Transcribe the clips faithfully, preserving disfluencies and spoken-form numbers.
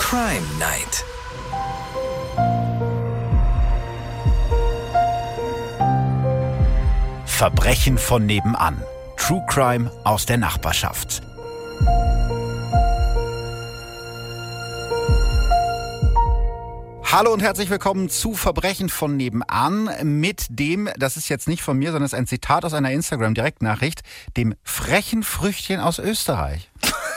Crime Night. Verbrechen von nebenan. True Crime aus der Nachbarschaft. Hallo und herzlich willkommen zu Verbrechen von nebenan mit dem, das ist jetzt nicht von mir, sondern es ist ein Zitat aus einer Instagram-Direktnachricht, dem frechen Früchtchen aus Österreich.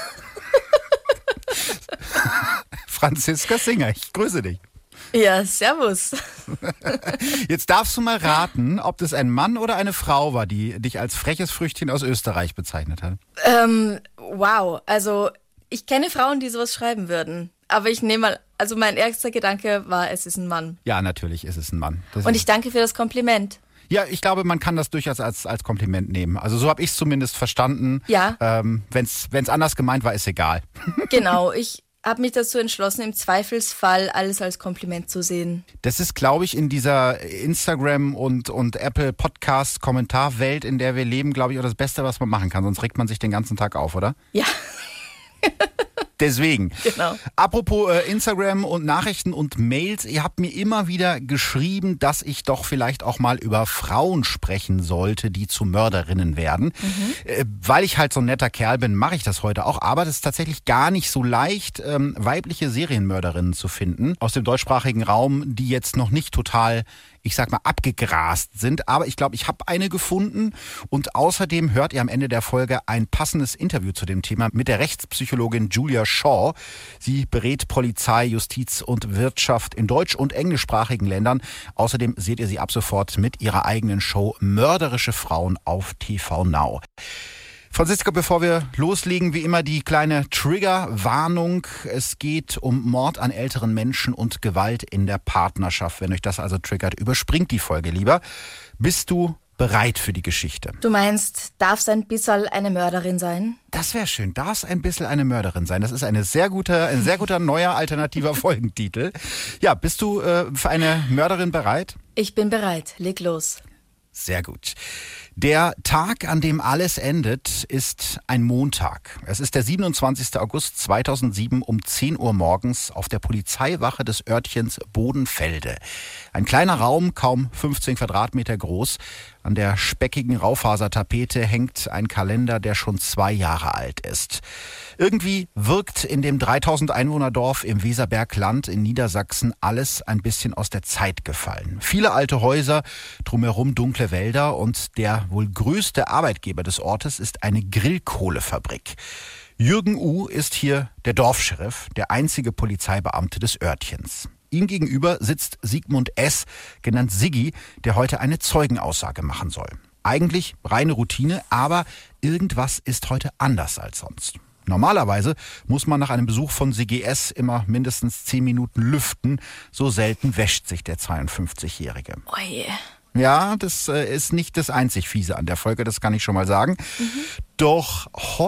Franziska Singer, ich grüße dich. Ja, servus. Jetzt darfst du mal raten, ob das ein Mann oder eine Frau war, die dich als freches Früchtchen aus Österreich bezeichnet hat. Ähm, wow, also ich kenne Frauen, die sowas schreiben würden. Aber ich nehme mal, also mein erster Gedanke war, es ist ein Mann. Ja, natürlich ist es ein Mann. Das Und ich danke für das Kompliment. Ja, ich glaube, man kann das durchaus als, als Kompliment nehmen. Also so habe ich es zumindest verstanden. Ja. Ähm, wenn es anders gemeint war, ist egal. Genau, ich habe mich dazu entschlossen, im Zweifelsfall alles als Kompliment zu sehen. Das ist, glaube ich, in dieser Instagram- und, und Apple-Podcast-Kommentarwelt, in der wir leben, glaube ich, auch das Beste, was man machen kann. Sonst regt man sich den ganzen Tag auf, oder? Ja. Deswegen. Genau. Apropos äh, Instagram und Nachrichten und Mails, ihr habt mir immer wieder geschrieben, dass ich doch vielleicht auch mal über Frauen sprechen sollte, die zu Mörderinnen werden. Mhm. Äh, weil ich halt so ein netter Kerl bin, mache ich das heute auch. Aber das ist tatsächlich gar nicht so leicht, ähm, weibliche Serienmörderinnen zu finden aus dem deutschsprachigen Raum, die jetzt noch nicht total, ich sag mal, abgegrast sind. Aber ich glaube, ich habe eine gefunden. Und außerdem hört ihr am Ende der Folge ein passendes Interview zu dem Thema mit der Rechtspsychologin Julia Shaw. Sie berät Polizei, Justiz und Wirtschaft in deutsch- und englischsprachigen Ländern. Außerdem seht ihr sie ab sofort mit ihrer eigenen Show Mörderische Frauen auf T V Now. Franziska, bevor wir loslegen, wie immer die kleine Triggerwarnung. Es geht um Mord an älteren Menschen und Gewalt in der Partnerschaft. Wenn euch das also triggert, überspringt die Folge lieber. Bist du bereit für die Geschichte? Du meinst, darf es ein bisschen eine Mörderin sein? Das wäre schön. Darf es ein bisschen eine Mörderin sein? Das ist eine sehr gute, ein sehr guter neuer alternativer Folgentitel. Ja, bist du äh, für eine Mörderin bereit? Ich bin bereit. Leg los. Sehr gut. Der Tag, an dem alles endet, ist ein Montag. Es ist der siebenundzwanzigster August zweitausendsieben um zehn Uhr morgens auf der Polizeiwache des Örtchens Bodenfelde. Ein kleiner Raum, kaum fünfzehn Quadratmeter groß. An der speckigen Raufasertapete hängt ein Kalender, der schon zwei Jahre alt ist. Irgendwie wirkt in dem dreitausend Einwohner-Dorf im Weserbergland in Niedersachsen alles ein bisschen aus der Zeit gefallen. Viele alte Häuser, drumherum dunkle Wälder und der wohl größte Arbeitgeber des Ortes ist eine Grillkohlefabrik. Jürgen U. ist hier der Dorfscheriff, der einzige Polizeibeamte des Örtchens. Ihm gegenüber sitzt Sigmund S., genannt Siggi, der heute eine Zeugenaussage machen soll. Eigentlich reine Routine, aber irgendwas ist heute anders als sonst. Normalerweise muss man nach einem Besuch von Siggi S. immer mindestens zehn Minuten lüften. So selten wäscht sich der zweiundfünfzigjährige. Oje. Ja, das äh, ist nicht das einzig Fiese an der Folge, das kann ich schon mal sagen. Mhm. Doch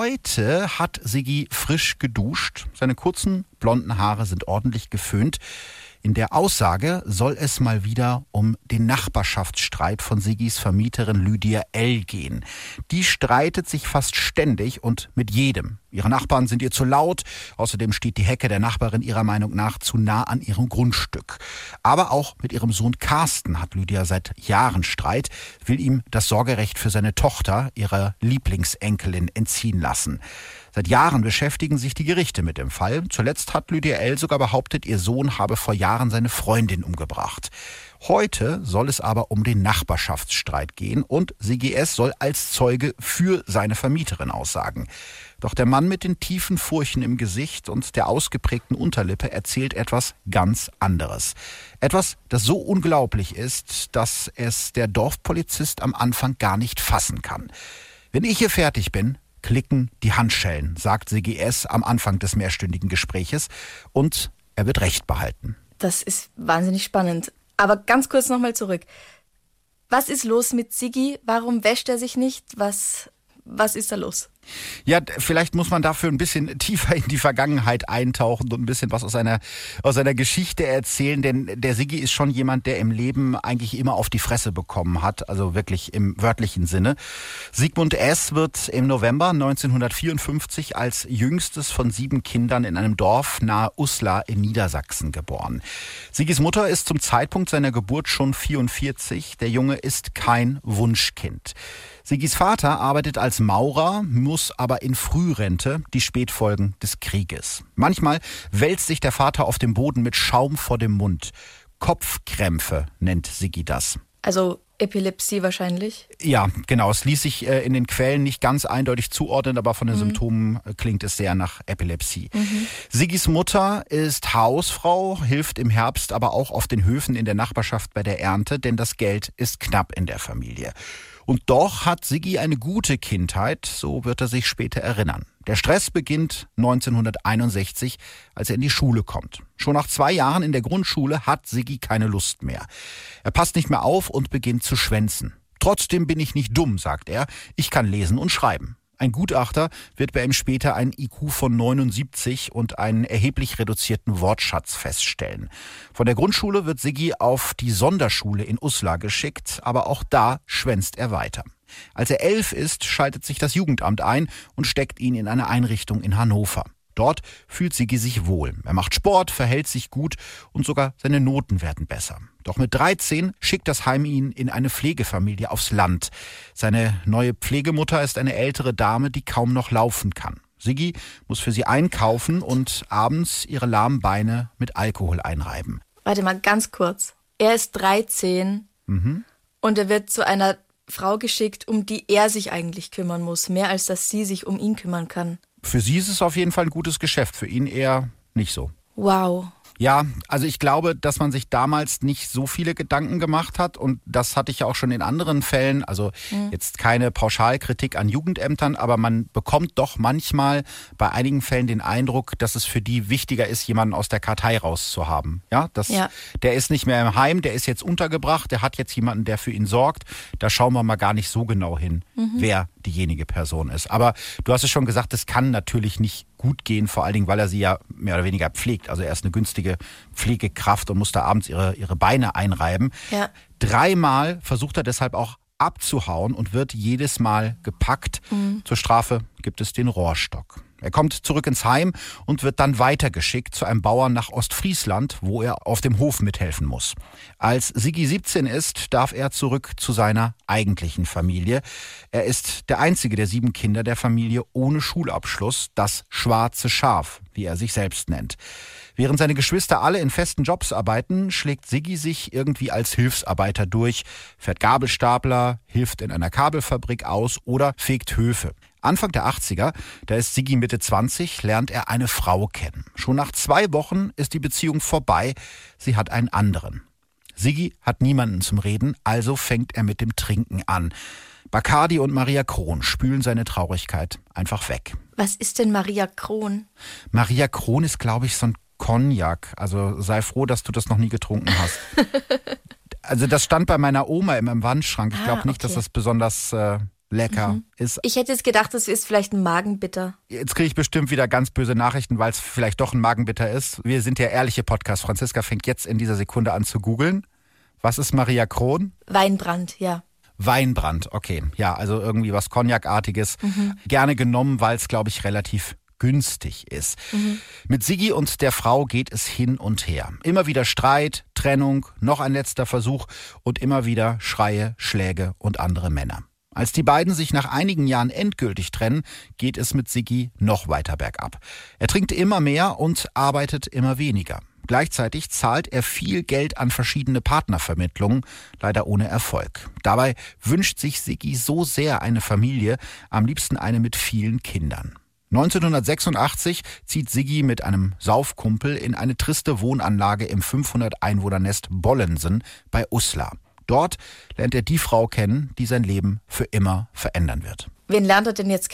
heute hat Siggi frisch geduscht. Seine kurzen, blonden Haare sind ordentlich geföhnt. In der Aussage soll es mal wieder um den Nachbarschaftsstreit von Siggis Vermieterin Lydia L. gehen. Die streitet sich fast ständig und mit jedem. Ihre Nachbarn sind ihr zu laut. Außerdem steht die Hecke der Nachbarin ihrer Meinung nach zu nah an ihrem Grundstück. Aber auch mit ihrem Sohn Carsten hat Lydia seit Jahren Streit, will ihm das Sorgerecht für seine Tochter, ihre Lieblingsenkelin, entziehen lassen. Seit Jahren beschäftigen sich die Gerichte mit dem Fall. Zuletzt hat Lydia L. sogar behauptet, ihr Sohn habe vor Jahren seine Freundin umgebracht. Heute soll es aber um den Nachbarschaftsstreit gehen und Siggi S. soll als Zeuge für seine Vermieterin aussagen. Doch der Mann mit den tiefen Furchen im Gesicht und der ausgeprägten Unterlippe erzählt etwas ganz anderes. Etwas, das so unglaublich ist, dass es der Dorfpolizist am Anfang gar nicht fassen kann. Wenn ich hier fertig bin, klicken die Handschellen, sagt Siggi S. am Anfang des mehrstündigen Gespräches und er wird Recht behalten. Das ist wahnsinnig spannend. Aber ganz kurz nochmal zurück. Was ist los mit Siggi? Warum wäscht er sich nicht? Was, was ist da los? Ja, vielleicht muss man dafür ein bisschen tiefer in die Vergangenheit eintauchen und ein bisschen was aus seiner, aus seiner Geschichte erzählen, denn der Siggi ist schon jemand, der im Leben eigentlich immer auf die Fresse bekommen hat, also wirklich im wörtlichen Sinne. Sigmund S. wird im November neunzehnhundertvierundfünfzig als jüngstes von sieben Kindern in einem Dorf nahe Uslar in Niedersachsen geboren. Siggis Mutter ist zum Zeitpunkt seiner Geburt schon vierundvierzig, der Junge ist kein Wunschkind. Siggis Vater arbeitet als Maurer, muss aber in Frührente, die Spätfolgen des Krieges. Manchmal wälzt sich der Vater auf dem Boden mit Schaum vor dem Mund. Kopfkrämpfe nennt Siggi das. Also Epilepsie wahrscheinlich? Ja, genau. Es ließ sich äh, in den Quellen nicht ganz eindeutig zuordnen, aber von den mhm. Symptomen äh, klingt es sehr nach Epilepsie. Mhm. Siggis Mutter ist Hausfrau, hilft im Herbst aber auch auf den Höfen in der Nachbarschaft bei der Ernte, denn das Geld ist knapp in der Familie. Und doch hat Siggi eine gute Kindheit, so wird er sich später erinnern. Der Stress beginnt neunzehnhunderteinundsechzig, als er in die Schule kommt. Schon nach zwei Jahren in der Grundschule hat Siggi keine Lust mehr. Er passt nicht mehr auf und beginnt zu schwänzen. Trotzdem bin ich nicht dumm, sagt er. Ich kann lesen und schreiben. Ein Gutachter wird bei ihm später einen I Q von neunundsiebzig und einen erheblich reduzierten Wortschatz feststellen. Von der Grundschule wird Siggi auf die Sonderschule in Uslar geschickt, aber auch da schwänzt er weiter. Als er elf ist, schaltet sich das Jugendamt ein und steckt ihn in eine Einrichtung in Hannover. Dort fühlt Siggi sich wohl. Er macht Sport, verhält sich gut und sogar seine Noten werden besser. Doch mit dreizehn schickt das Heim ihn in eine Pflegefamilie aufs Land. Seine neue Pflegemutter ist eine ältere Dame, die kaum noch laufen kann. Siggi muss für sie einkaufen und abends ihre lahmen Beine mit Alkohol einreiben. Warte mal, ganz kurz. Er ist dreizehn mhm. und er wird zu einer Frau geschickt, um die er sich eigentlich kümmern muss, mehr als dass sie sich um ihn kümmern kann. Für sie ist es auf jeden Fall ein gutes Geschäft, für ihn eher nicht so. Wow. Ja, also ich glaube, dass man sich damals nicht so viele Gedanken gemacht hat und das hatte ich ja auch schon in anderen Fällen, also mhm. jetzt keine Pauschalkritik an Jugendämtern, aber man bekommt doch manchmal bei einigen Fällen den Eindruck, dass es für die wichtiger ist, jemanden aus der Kartei rauszuhaben. Ja, das, ja. Der ist nicht mehr im Heim, der ist jetzt untergebracht, der hat jetzt jemanden, der für ihn sorgt. Da schauen wir mal gar nicht so genau hin, mhm. wer diejenige Person ist. Aber du hast es schon gesagt, das kann natürlich nicht gut gehen, vor allen Dingen, weil er sie ja mehr oder weniger pflegt. Also er ist eine günstige Pflegekraft und muss da abends ihre, ihre Beine einreiben. Ja. Dreimal versucht er deshalb auch abzuhauen und wird jedes Mal gepackt. Mhm. Zur Strafe gibt es den Rohrstock. Er kommt zurück ins Heim und wird dann weitergeschickt zu einem Bauern nach Ostfriesland, wo er auf dem Hof mithelfen muss. Als Siggi siebzehn ist, darf er zurück zu seiner eigentlichen Familie. Er ist der einzige der sieben Kinder der Familie ohne Schulabschluss, das schwarze Schaf, wie er sich selbst nennt. Während seine Geschwister alle in festen Jobs arbeiten, schlägt Siggi sich irgendwie als Hilfsarbeiter durch, fährt Gabelstapler, hilft in einer Kabelfabrik aus oder fegt Höfe. Anfang der achtziger, da ist Siggi Mitte zwanzig, lernt er eine Frau kennen. Schon nach zwei Wochen ist die Beziehung vorbei, sie hat einen anderen. Siggi hat niemanden zum Reden, also fängt er mit dem Trinken an. Bacardi und Maria Kron spülen seine Traurigkeit einfach weg. Was ist denn Maria Kron? Maria Kron ist, glaube ich, so ein Cognac. Also sei froh, dass du das noch nie getrunken hast. Also das stand bei meiner Oma in meinem Wandschrank. Ich glaube ah, nicht, okay. dass das besonders äh, lecker mhm. ist. Ich hätte jetzt gedacht, das ist vielleicht ein Magenbitter. Jetzt kriege ich bestimmt wieder ganz böse Nachrichten, weil es vielleicht doch ein Magenbitter ist. Wir sind ja ehrliche Podcast. Franziska fängt jetzt in dieser Sekunde an zu googeln. Was ist Maria Kron? Weinbrand, ja. Weinbrand, okay. Ja, also irgendwie was Cognac-artiges. Mhm. Gerne genommen, weil es, glaube ich, relativ günstig ist. Mhm. Mit Siggi und der Frau geht es hin und her. Immer wieder Streit, Trennung, noch ein letzter Versuch und immer wieder Schreie, Schläge und andere Männer. Als die beiden sich nach einigen Jahren endgültig trennen, geht es mit Siggi noch weiter bergab. Er trinkt immer mehr und arbeitet immer weniger. Gleichzeitig zahlt er viel Geld an verschiedene Partnervermittlungen, leider ohne Erfolg. Dabei wünscht sich Siggi so sehr eine Familie, am liebsten eine mit vielen Kindern. neunzehnhundertsechsundachtzig zieht Siggi mit einem Saufkumpel in eine triste Wohnanlage im fünfhundert Einwohnernest Bollensen bei Uslar. Dort lernt er die Frau kennen, die sein Leben für immer verändern wird. Wen lernt er denn jetzt kennen?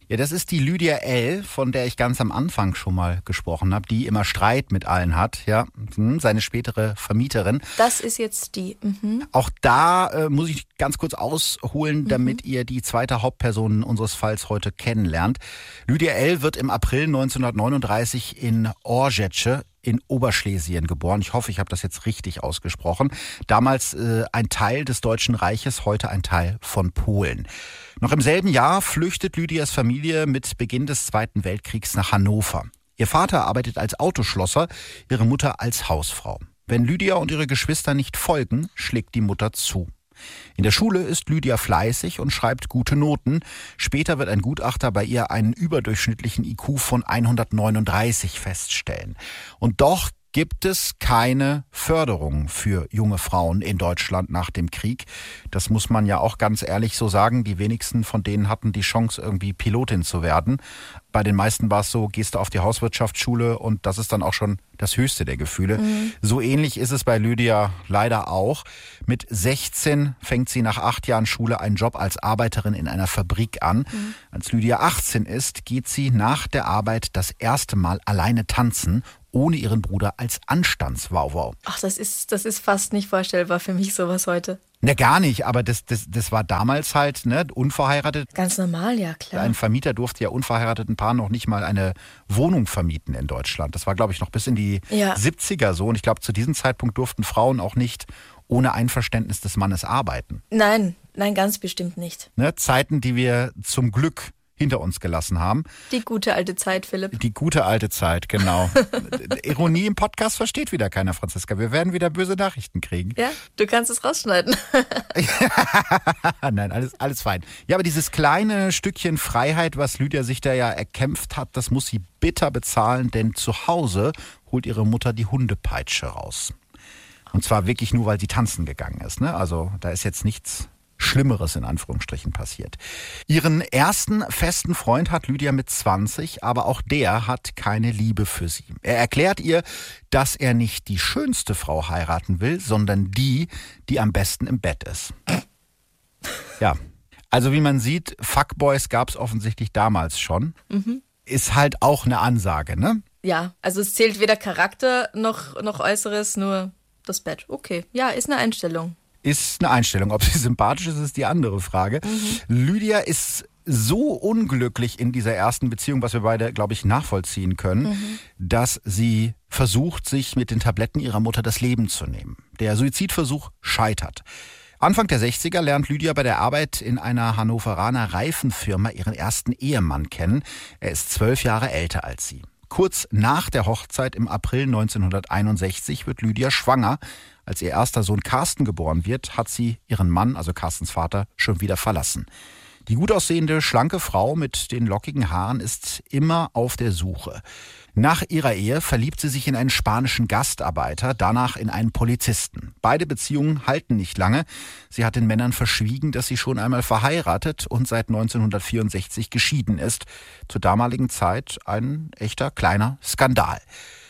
Ja, das ist die Lydia L., von der ich ganz am Anfang schon mal gesprochen habe, die immer Streit mit allen hat, ja, seine spätere Vermieterin. Das ist jetzt die. Mhm. Auch da äh, muss ich ganz kurz ausholen, damit mhm. ihr die zweite Hauptperson unseres Falls heute kennenlernt. Lydia L. wird im April neunzehnhundertneununddreißig in Orgecze in Oberschlesien geboren. Ich hoffe, ich habe das jetzt richtig ausgesprochen. Damals äh, ein Teil des Deutschen Reiches, heute ein Teil von Polen. Noch im selben Jahr flüchtet Lydias Familie mit Beginn des Zweiten Weltkriegs nach Hannover. Ihr Vater arbeitet als Autoschlosser, ihre Mutter als Hausfrau. Wenn Lydia und ihre Geschwister nicht folgen, schlägt die Mutter zu. In der Schule ist Lydia fleißig und schreibt gute Noten. Später wird ein Gutachter bei ihr einen überdurchschnittlichen I Q von hundertneununddreißig feststellen. Und doch gibt es keine Förderung für junge Frauen in Deutschland nach dem Krieg. Das muss man ja auch ganz ehrlich so sagen. Die wenigsten von denen hatten die Chance, irgendwie Pilotin zu werden. Bei den meisten war es so, gehst du auf die Hauswirtschaftsschule und das ist dann auch schon das höchste der Gefühle. Mhm. So ähnlich ist es bei Lydia leider auch. Mit sechzehn fängt sie nach acht Jahren Schule einen Job als Arbeiterin in einer Fabrik an. Mhm. Als Lydia achtzehn ist, geht sie nach der Arbeit das erste Mal alleine tanzen, ohne ihren Bruder als Anstandswauwau. Ach, das ist, das ist fast nicht vorstellbar für mich, sowas heute. Na, gar nicht, aber das, das, das war damals halt, ne, unverheiratet. Ganz normal, ja, klar. Ein Vermieter durfte ja unverheirateten Paaren noch nicht mal eine Wohnung vermieten in Deutschland. Das war, glaube ich, noch bis in die ja. siebziger so. Und ich glaube, zu diesem Zeitpunkt durften Frauen auch nicht ohne Einverständnis des Mannes arbeiten. Nein, nein, ganz bestimmt nicht. Ne, Zeiten, die wir zum Glück hinter uns gelassen haben. Die gute alte Zeit, Philipp. Die gute alte Zeit, genau. Ironie im Podcast versteht wieder keiner, Franziska. Wir werden wieder böse Nachrichten kriegen. Ja, du kannst es rausschneiden. Nein, alles, alles fein. Ja, aber dieses kleine Stückchen Freiheit, was Lydia sich da ja erkämpft hat, das muss sie bitter bezahlen, denn zu Hause holt ihre Mutter die Hundepeitsche raus. Und zwar wirklich nur, weil sie tanzen gegangen ist. Ne? Also da ist jetzt nichts Schlimmeres in Anführungsstrichen passiert. Ihren ersten festen Freund hat Lydia mit zwanzig, aber auch der hat keine Liebe für sie. Er erklärt ihr, dass er nicht die schönste Frau heiraten will, sondern die, die am besten im Bett ist. Ja, also wie man sieht, Fuckboys gab es offensichtlich damals schon. Mhm. Ist halt auch eine Ansage, ne? Ja, also es zählt weder Charakter noch, noch Äußeres, nur das Bett. Okay, ja, ist eine Einstellung. Ist eine Einstellung. Ob sie sympathisch ist, ist die andere Frage. Mhm. Lydia ist so unglücklich in dieser ersten Beziehung, was wir beide, glaube ich, nachvollziehen können, mhm. dass sie versucht, sich mit den Tabletten ihrer Mutter das Leben zu nehmen. Der Suizidversuch scheitert. Anfang der sechziger lernt Lydia bei der Arbeit in einer Hannoveraner Reifenfirma ihren ersten Ehemann kennen. Er ist zwölf Jahre älter als sie. Kurz nach der Hochzeit im April neunzehnhunderteinundsechzig wird Lydia schwanger. Als ihr erster Sohn Carsten geboren wird, hat sie ihren Mann, also Carstens Vater, schon wieder verlassen. Die gut aussehende, schlanke Frau mit den lockigen Haaren ist immer auf der Suche. Nach ihrer Ehe verliebt sie sich in einen spanischen Gastarbeiter, danach in einen Polizisten. Beide Beziehungen halten nicht lange. Sie hat den Männern verschwiegen, dass sie schon einmal verheiratet und seit neunzehnhundertvierundsechzig geschieden ist. Zur damaligen Zeit ein echter kleiner Skandal.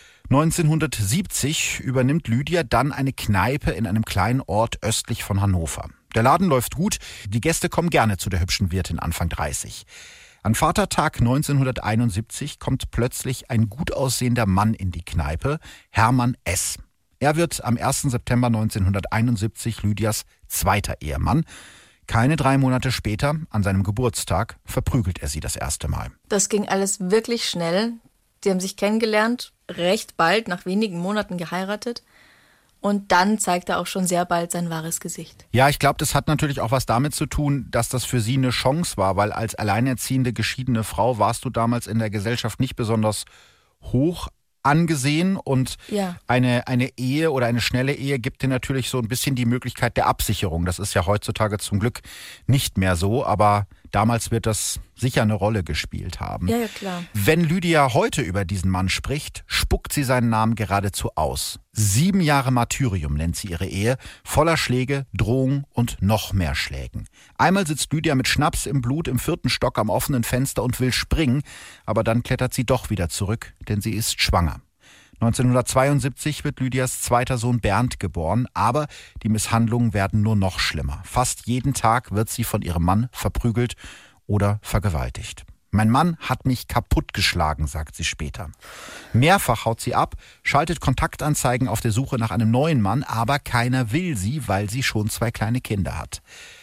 neunzehnhundertsiebzig übernimmt Lydia dann eine Kneipe in einem kleinen Ort östlich von Hannover. Der Laden läuft gut, die Gäste kommen gerne zu der hübschen Wirtin Anfang dreißig. An Vatertag neunzehnhunderteinundsiebzig kommt plötzlich ein gut aussehender Mann in die Kneipe, Hermann S. Er wird am ersten September neunzehnhunderteinundsiebzig Lydias zweiter Ehemann. Keine drei Monate später, an seinem Geburtstag, verprügelt er sie das erste Mal. Das ging alles wirklich schnell. Die haben sich kennengelernt, recht bald, nach wenigen Monaten geheiratet. Und dann zeigt er auch schon sehr bald sein wahres Gesicht. Ja, ich glaube, das hat natürlich auch was damit zu tun, dass das für sie eine Chance war, weil als alleinerziehende, geschiedene Frau warst du damals in der Gesellschaft nicht besonders hoch angesehen und ja. eine, eine Ehe oder eine schnelle Ehe gibt dir natürlich so ein bisschen die Möglichkeit der Absicherung. Das ist ja heutzutage zum Glück nicht mehr so, aber damals wird das sicher eine Rolle gespielt haben. Ja, ja, klar. Wenn Lydia heute über diesen Mann spricht, spuckt sie seinen Namen geradezu aus. Sieben Jahre Martyrium nennt sie ihre Ehe, voller Schläge, Drohungen und noch mehr Schlägen. Einmal sitzt Lydia mit Schnaps im Blut im vierten Stock am offenen Fenster und will springen, aber dann klettert sie doch wieder zurück, denn sie ist schwanger. neunzehnhundertzweiundsiebzig wird Lydias zweiter Sohn Bernd geboren, aber die Misshandlungen werden nur noch schlimmer. Fast jeden Tag wird sie von ihrem Mann verprügelt oder vergewaltigt. Mein Mann hat mich kaputtgeschlagen, sagt sie später. Mehrfach haut sie ab, schaltet Kontaktanzeigen auf der Suche nach einem neuen Mann, aber keiner will sie, weil sie schon zwei kleine Kinder hat.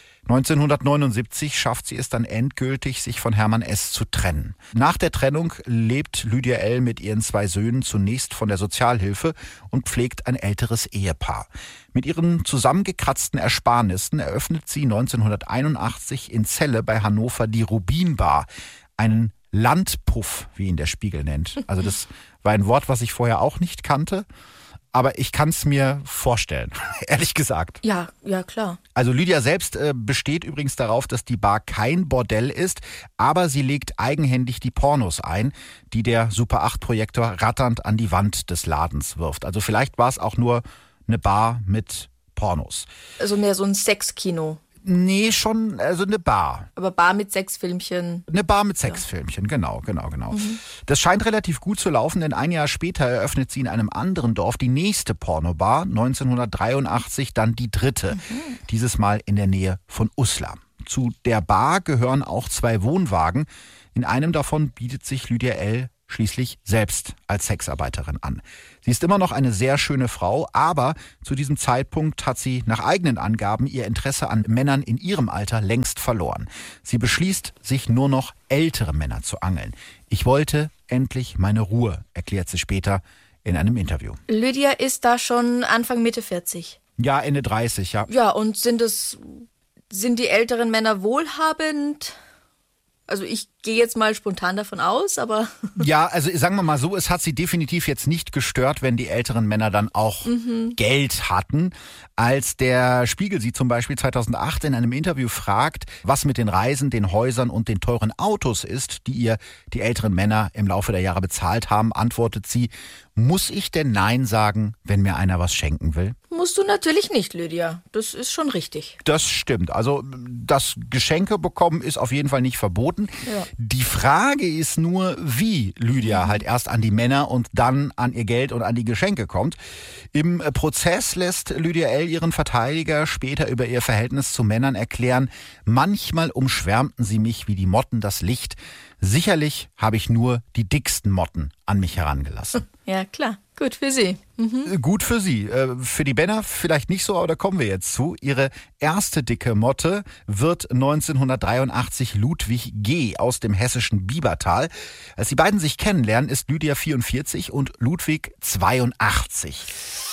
neunzehnhundertneunundsiebzig schafft sie es dann endgültig, sich von Hermann S. zu trennen. Nach der Trennung lebt Lydia L. mit ihren zwei Söhnen zunächst von der Sozialhilfe und pflegt ein älteres Ehepaar. Mit ihren zusammengekratzten Ersparnissen eröffnet sie neunzehnhunderteinundachtzig in Celle bei Hannover die Rubinbar, einen Landpuff, wie ihn der Spiegel nennt. Also das war ein Wort, was ich vorher auch nicht kannte. Aber ich kann es mir vorstellen, ehrlich gesagt. Ja, ja, klar. Also Lydia selbst äh, besteht übrigens darauf, dass die Bar kein Bordell ist, aber sie legt eigenhändig die Pornos ein, die der Super acht Projektor ratternd an die Wand des Ladens wirft. Also vielleicht war es auch nur eine Bar mit Pornos. Also mehr so ein Sexkino. Nee, schon, also eine Bar. Aber Bar mit Sexfilmchen. Eine Bar mit Sexfilmchen, genau, genau, genau. Mhm. Das scheint relativ gut zu laufen, denn ein Jahr später eröffnet sie in einem anderen Dorf die nächste Pornobar, neunzehnhundertdreiundachtzig dann die dritte, mhm. dieses Mal in der Nähe von Uslar. Zu der Bar gehören auch zwei Wohnwagen. In einem davon bietet sich Lydia L. schließlich selbst als Sexarbeiterin an. Sie ist immer noch eine sehr schöne Frau, aber zu diesem Zeitpunkt hat sie nach eigenen Angaben ihr Interesse an Männern in ihrem Alter längst verloren. Sie beschließt, sich nur noch ältere Männer zu angeln. Ich wollte endlich meine Ruhe, erklärt sie später in einem Interview. Lydia ist da schon Anfang Mitte vierzig. Ja, Ende dreißig, ja. Ja, und sind es, sind die älteren Männer wohlhabend? Also ich gehe jetzt mal spontan davon aus, aber... Ja, also sagen wir mal so, es hat sie definitiv jetzt nicht gestört, wenn die älteren Männer dann auch mhm. Geld hatten. Als der Spiegel sie zum Beispiel zweitausendacht in einem Interview fragt, was mit den Reisen, den Häusern und den teuren Autos ist, die ihr die älteren Männer im Laufe der Jahre bezahlt haben, antwortet sie, muss ich denn Nein sagen, wenn mir einer was schenken will? Musst du natürlich nicht, Lydia. Das ist schon richtig. Das stimmt. Also das Geschenke bekommen ist auf jeden Fall nicht verboten. Ja. Die Frage ist nur, wie Lydia halt erst an die Männer und dann an ihr Geld und an die Geschenke kommt. Im Prozess lässt Lydia L. ihren Verteidiger später über ihr Verhältnis zu Männern erklären, manchmal umschwärmten sie mich wie die Motten das Licht. Sicherlich habe ich nur die dicksten Motten an mich herangelassen. Ja, klar. Gut für sie. Mhm. Gut für sie. Für die Männer vielleicht nicht so, aber da kommen wir jetzt zu. Ihre erste dicke Motte wird neunzehnhundertdreiundachtzig Ludwig G. aus dem hessischen Biebertal. Als die beiden sich kennenlernen, ist Lydia vierundvierzig und Ludwig zweiundachtzig.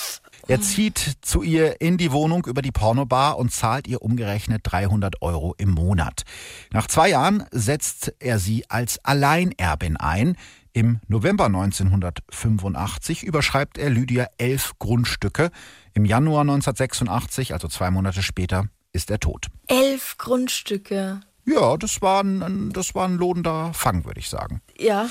Er zieht zu ihr in die Wohnung über die Pornobar und zahlt ihr umgerechnet dreihundert Euro im Monat. Nach zwei Jahren setzt er sie als Alleinerbin ein. Im November neunzehnhundertfünfundachtzig überschreibt er Lydia elf Grundstücke. Im Januar neunzehnhundertsechsundachtzig, also zwei Monate später, ist er tot. Elf Grundstücke? Ja, das war ein, das war ein lohnender Fang, würde ich sagen. Ja.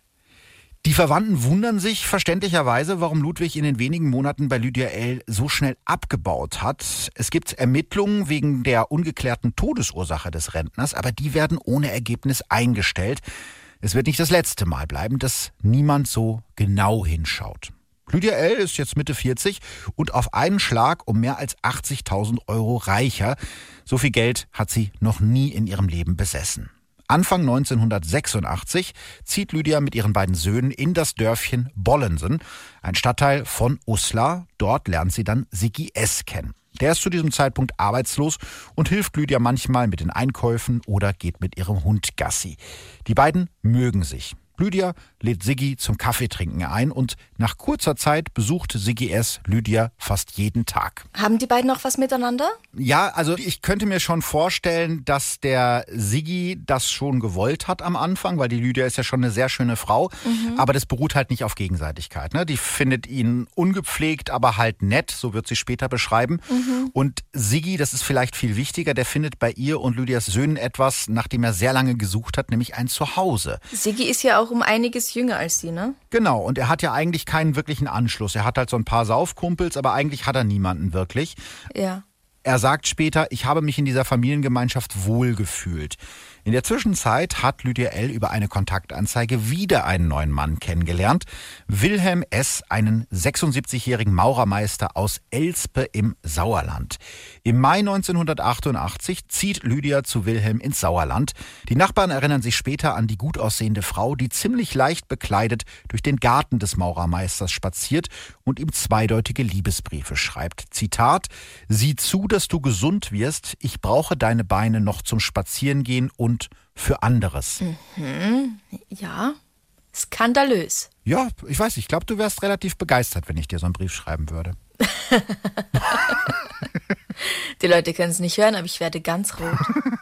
Die Verwandten wundern sich verständlicherweise, warum Ludwig in den wenigen Monaten bei Lydia L. so schnell abgebaut hat. Es gibt Ermittlungen wegen der ungeklärten Todesursache des Rentners, aber die werden ohne Ergebnis eingestellt. Es wird nicht das letzte Mal bleiben, dass niemand so genau hinschaut. Lydia L. ist jetzt Mitte vierzig und auf einen Schlag um mehr als achtzigtausend Euro reicher. So viel Geld hat sie noch nie in ihrem Leben besessen. Anfang neunzehnhundertsechsundachtzig zieht Lydia mit ihren beiden Söhnen in das Dörfchen Bollensen, ein Stadtteil von Uslar. Dort lernt sie dann Siggi S. kennen. Der ist zu diesem Zeitpunkt arbeitslos und hilft Lydia manchmal mit den Einkäufen oder geht mit ihrem Hund Gassi. Die beiden mögen sich. Lydia lädt Siggi zum Kaffeetrinken ein und nach kurzer Zeit besucht Siggi S. Lydia fast jeden Tag. Haben die beiden noch was miteinander? Ja, also ich könnte mir schon vorstellen, dass der Siggi das schon gewollt hat am Anfang, weil die Lydia ist ja schon eine sehr schöne Frau, mhm. aber das beruht halt nicht auf Gegenseitigkeit. Ne? Die findet ihn ungepflegt, aber halt nett, so wird sie später beschreiben. Mhm. Und Siggi, das ist vielleicht viel wichtiger, der findet bei ihr und Lydias Söhnen etwas, nach dem er sehr lange gesucht hat, nämlich ein Zuhause. Siggi ist ja auch um einiges jünger als sie, ne? Genau, und er hat ja eigentlich keinen wirklichen Anschluss. Er hat halt so ein paar Saufkumpels, aber eigentlich hat er niemanden wirklich. Ja. Er sagt später, ich habe mich in dieser Familiengemeinschaft wohlgefühlt. In der Zwischenzeit hat Lydia L. über eine Kontaktanzeige wieder einen neuen Mann kennengelernt. Wilhelm S., einen sechsundsiebzigjährigen Maurermeister aus Elspe im Sauerland. Im Mai neunzehnhundertachtundachtzig zieht Lydia zu Wilhelm ins Sauerland. Die Nachbarn erinnern sich später an die gut aussehende Frau, die ziemlich leicht bekleidet durch den Garten des Maurermeisters spaziert und ihm zweideutige Liebesbriefe schreibt. Zitat: Sieh zu, dass du gesund wirst. Ich brauche deine Beine noch zum Spazierengehen und für anderes. Mhm. Ja, skandalös. Ja, ich weiß, ich glaube, du wärst relativ begeistert, wenn ich dir so einen Brief schreiben würde. Die Leute können es nicht hören, aber ich werde ganz rot.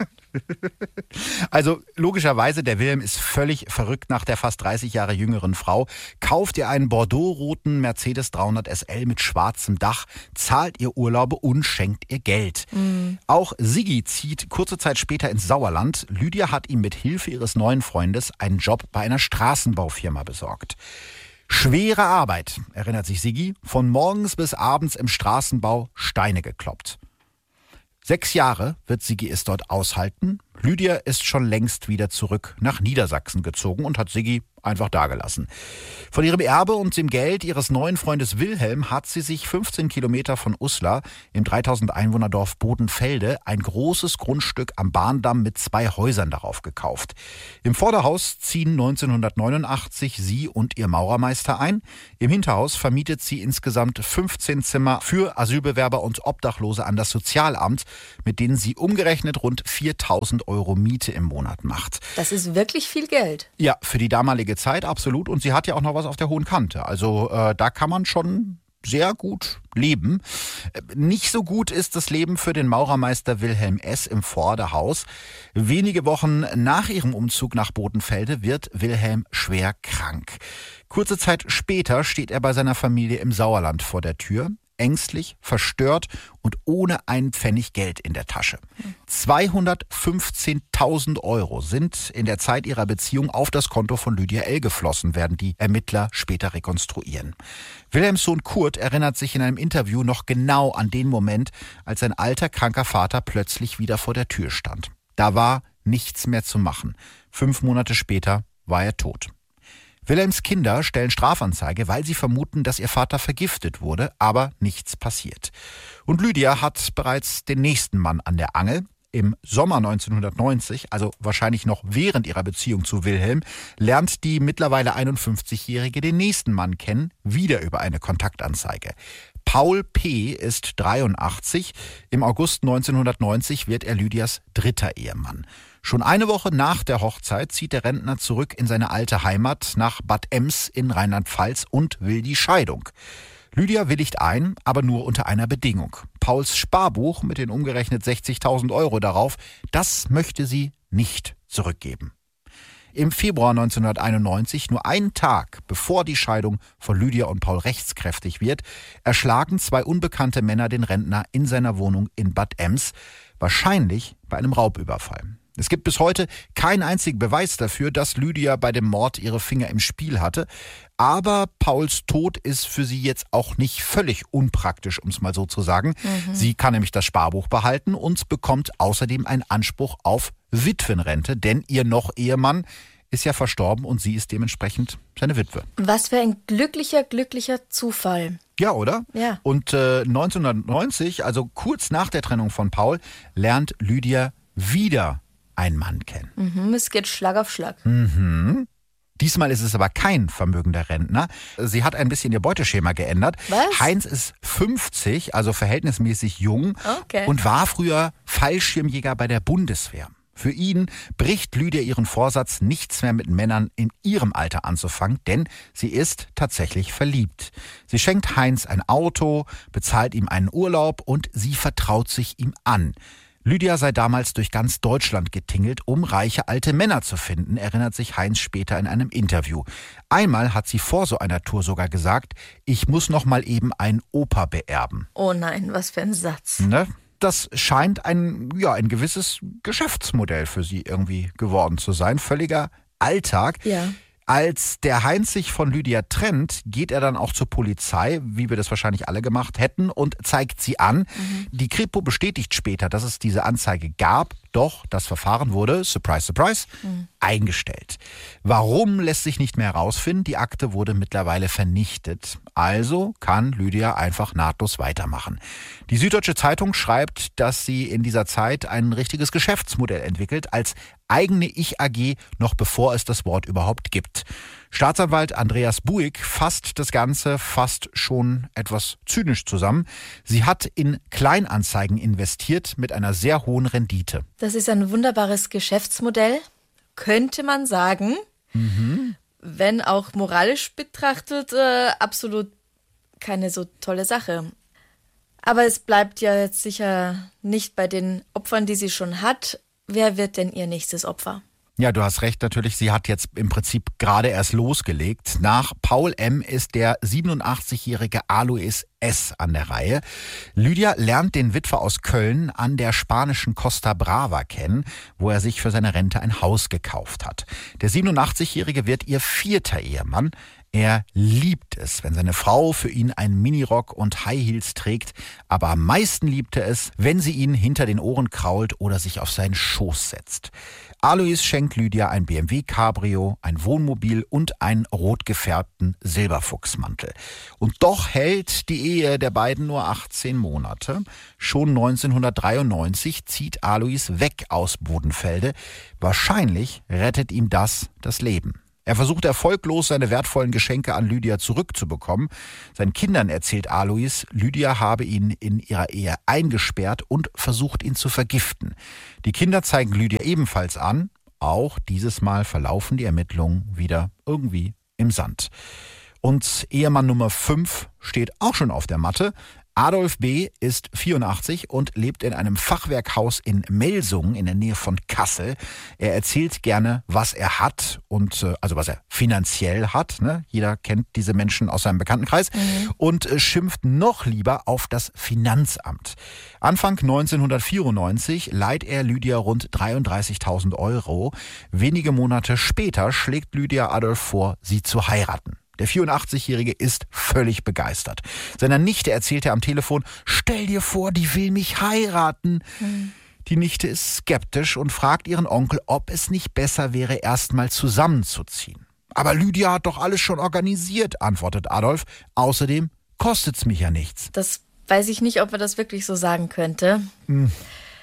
Also logischerweise, der Wilhelm ist völlig verrückt nach der fast dreißig Jahre jüngeren Frau, kauft ihr einen bordeauxroten Mercedes dreihundert S L mit schwarzem Dach, zahlt ihr Urlaube und schenkt ihr Geld. Mhm. Auch Siggi zieht kurze Zeit später ins Sauerland. Lydia hat ihm mit Hilfe ihres neuen Freundes einen Job bei einer Straßenbaufirma besorgt. Schwere Arbeit, erinnert sich Siggi, von morgens bis abends im Straßenbau Steine gekloppt. Sechs Jahre wird Siggi es dort aushalten. Lydia ist schon längst wieder zurück nach Niedersachsen gezogen und hat Siggi einfach dagelassen. Von ihrem Erbe und dem Geld ihres neuen Freundes Wilhelm hat sie sich fünfzehn Kilometer von Uslar im dreitausend Einwohnerdorf Bodenfelde ein großes Grundstück am Bahndamm mit zwei Häusern darauf gekauft. Im Vorderhaus ziehen neunzehnhundertneunundachtzig sie und ihr Maurermeister ein. Im Hinterhaus vermietet sie insgesamt fünfzehn Zimmer für Asylbewerber und Obdachlose an das Sozialamt, mit denen sie umgerechnet rund viertausend Euro Miete im Monat macht. Das ist wirklich viel Geld. Ja, für die damalige Zeit absolut. Und sie hat ja auch noch was auf der hohen Kante. Also äh, da kann man schon sehr gut leben. Nicht so gut ist das Leben für den Maurermeister Wilhelm S. im Vorderhaus. Wenige Wochen nach ihrem Umzug nach Bodenfelde wird Wilhelm schwer krank. Kurze Zeit später steht er bei seiner Familie im Sauerland vor der Tür. Ängstlich, verstört und ohne einen Pfennig Geld in der Tasche. zweihundertfünfzehntausend Euro sind in der Zeit ihrer Beziehung auf das Konto von Lydia L. geflossen, werden die Ermittler später rekonstruieren. Wilhelms Sohn Kurt erinnert sich in einem Interview noch genau an den Moment, als sein alter, kranker Vater plötzlich wieder vor der Tür stand. Da war nichts mehr zu machen. Fünf Monate später war er tot. Wilhelms Kinder stellen Strafanzeige, weil sie vermuten, dass ihr Vater vergiftet wurde, aber nichts passiert. Und Lydia hat bereits den nächsten Mann an der Angel. Im Sommer neunzehnhundertneunzig, also wahrscheinlich noch während ihrer Beziehung zu Wilhelm, lernt die mittlerweile einundfünfzigjährige den nächsten Mann kennen, wieder über eine Kontaktanzeige. Paul P. ist dreiundachtzig. Im August neunzehnhundertneunzig wird er Lydias dritter Ehemann. Schon eine Woche nach der Hochzeit zieht der Rentner zurück in seine alte Heimat nach Bad Ems in Rheinland-Pfalz und will die Scheidung. Lydia willigt ein, aber nur unter einer Bedingung. Pauls Sparbuch mit den umgerechnet sechzigtausend Euro darauf, das möchte sie nicht zurückgeben. Im Februar neunzehnhunderteinundneunzig, nur einen Tag bevor die Scheidung von Lydia und Paul rechtskräftig wird, erschlagen zwei unbekannte Männer den Rentner in seiner Wohnung in Bad Ems, wahrscheinlich bei einem Raubüberfall. Es gibt bis heute keinen einzigen Beweis dafür, dass Lydia bei dem Mord ihre Finger im Spiel hatte. Aber Pauls Tod ist für sie jetzt auch nicht völlig unpraktisch, um es mal so zu sagen. Mhm. Sie kann nämlich das Sparbuch behalten und bekommt außerdem einen Anspruch auf Witwenrente, denn ihr Noch-Ehemann ist ja verstorben und sie ist dementsprechend seine Witwe. Was für ein glücklicher, glücklicher Zufall. Ja, oder? Ja. Und äh, neunzehnhundertneunzig, also kurz nach der Trennung von Paul, lernt Lydia wieder einen Mann kennen. Mhm, es geht Schlag auf Schlag. Mhm. Diesmal ist es aber kein vermögender Rentner. Sie hat ein bisschen ihr Beuteschema geändert. Was? Heinz ist fünfzig, also verhältnismäßig jung, okay. und war früher Fallschirmjäger bei der Bundeswehr. Für ihn bricht Lydia ihren Vorsatz, nichts mehr mit Männern in ihrem Alter anzufangen, denn sie ist tatsächlich verliebt. Sie schenkt Heinz ein Auto, bezahlt ihm einen Urlaub und sie vertraut sich ihm an. Lydia sei damals durch ganz Deutschland getingelt, um reiche alte Männer zu finden, erinnert sich Heinz später in einem Interview. Einmal hat sie vor so einer Tour sogar gesagt, ich muss noch mal eben einen Opa beerben. Oh nein, was für ein Satz. Ne? Das scheint ein, ja, ein gewisses Geschäftsmodell für sie irgendwie geworden zu sein. Völliger Alltag. Ja. Als der Heinz sich von Lydia trennt, geht er dann auch zur Polizei, wie wir das wahrscheinlich alle gemacht hätten, und zeigt sie an. Mhm. Die Kripo bestätigt später, dass es diese Anzeige gab, doch das Verfahren wurde, surprise, surprise, mhm. eingestellt. Warum, lässt sich nicht mehr herausfinden. Die Akte wurde mittlerweile vernichtet. Also kann Lydia einfach nahtlos weitermachen. Die Süddeutsche Zeitung schreibt, dass sie in dieser Zeit ein richtiges Geschäftsmodell entwickelt, als eigene Ich-A G, noch bevor es das Wort überhaupt gibt. Staatsanwalt Andreas Buick fasst das Ganze fast schon etwas zynisch zusammen. Sie hat in Kleinanzeigen investiert mit einer sehr hohen Rendite. Das ist ein wunderbares Geschäftsmodell, könnte man sagen. Mhm. Wenn auch moralisch betrachtet, äh, absolut keine so tolle Sache. Aber es bleibt ja jetzt sicher nicht bei den Opfern, die sie schon hat. Wer wird denn ihr nächstes Opfer? Ja, du hast recht natürlich. Sie hat jetzt im Prinzip gerade erst losgelegt. Nach Paul M. ist der siebenundachtzigjährige Alois S. an der Reihe. Lydia lernt den Witwer aus Köln an der spanischen Costa Brava kennen, wo er sich für seine Rente ein Haus gekauft hat. Der siebenundachtzigjährige wird ihr vierter Ehemann. Er liebt es, wenn seine Frau für ihn einen Minirock und High Heels trägt, aber am meisten liebt er es, wenn sie ihn hinter den Ohren krault oder sich auf seinen Schoß setzt. Alois schenkt Lydia ein B M W Cabrio, ein Wohnmobil und einen rot gefärbten Silberfuchsmantel. Und doch hält die Ehe der beiden nur achtzehn Monate. Schon neunzehnhundertdreiundneunzig zieht Alois weg aus Bodenfelde. Wahrscheinlich rettet ihm das das Leben. Er versucht erfolglos, seine wertvollen Geschenke an Lydia zurückzubekommen. Seinen Kindern erzählt Alois, Lydia habe ihn in ihrer Ehe eingesperrt und versucht, ihn zu vergiften. Die Kinder zeigen Lydia ebenfalls an. Auch dieses Mal verlaufen die Ermittlungen wieder irgendwie im Sand. Und Ehemann Nummer fünf steht auch schon auf der Matte. Adolf B. ist vierundachtzig und lebt in einem Fachwerkhaus in Melsungen in der Nähe von Kassel. Er erzählt gerne, was er hat und also was er finanziell hat. Ne? Jeder kennt diese Menschen aus seinem Bekanntenkreis. Mhm. Und schimpft noch lieber auf das Finanzamt. Anfang neunzehnhundertvierundneunzig leiht er Lydia rund dreiunddreißigtausend Euro. Wenige Monate später schlägt Lydia Adolf vor, sie zu heiraten. Der vierundachtzigjährige ist völlig begeistert. Seiner Nichte erzählt er am Telefon, stell dir vor, die will mich heiraten. Mhm. Die Nichte ist skeptisch und fragt ihren Onkel, ob es nicht besser wäre, erst mal zusammenzuziehen. Aber Lydia hat doch alles schon organisiert, antwortet Adolf. Außerdem kostet's mich ja nichts. Das weiß ich nicht, ob er das wirklich so sagen könnte. Mhm.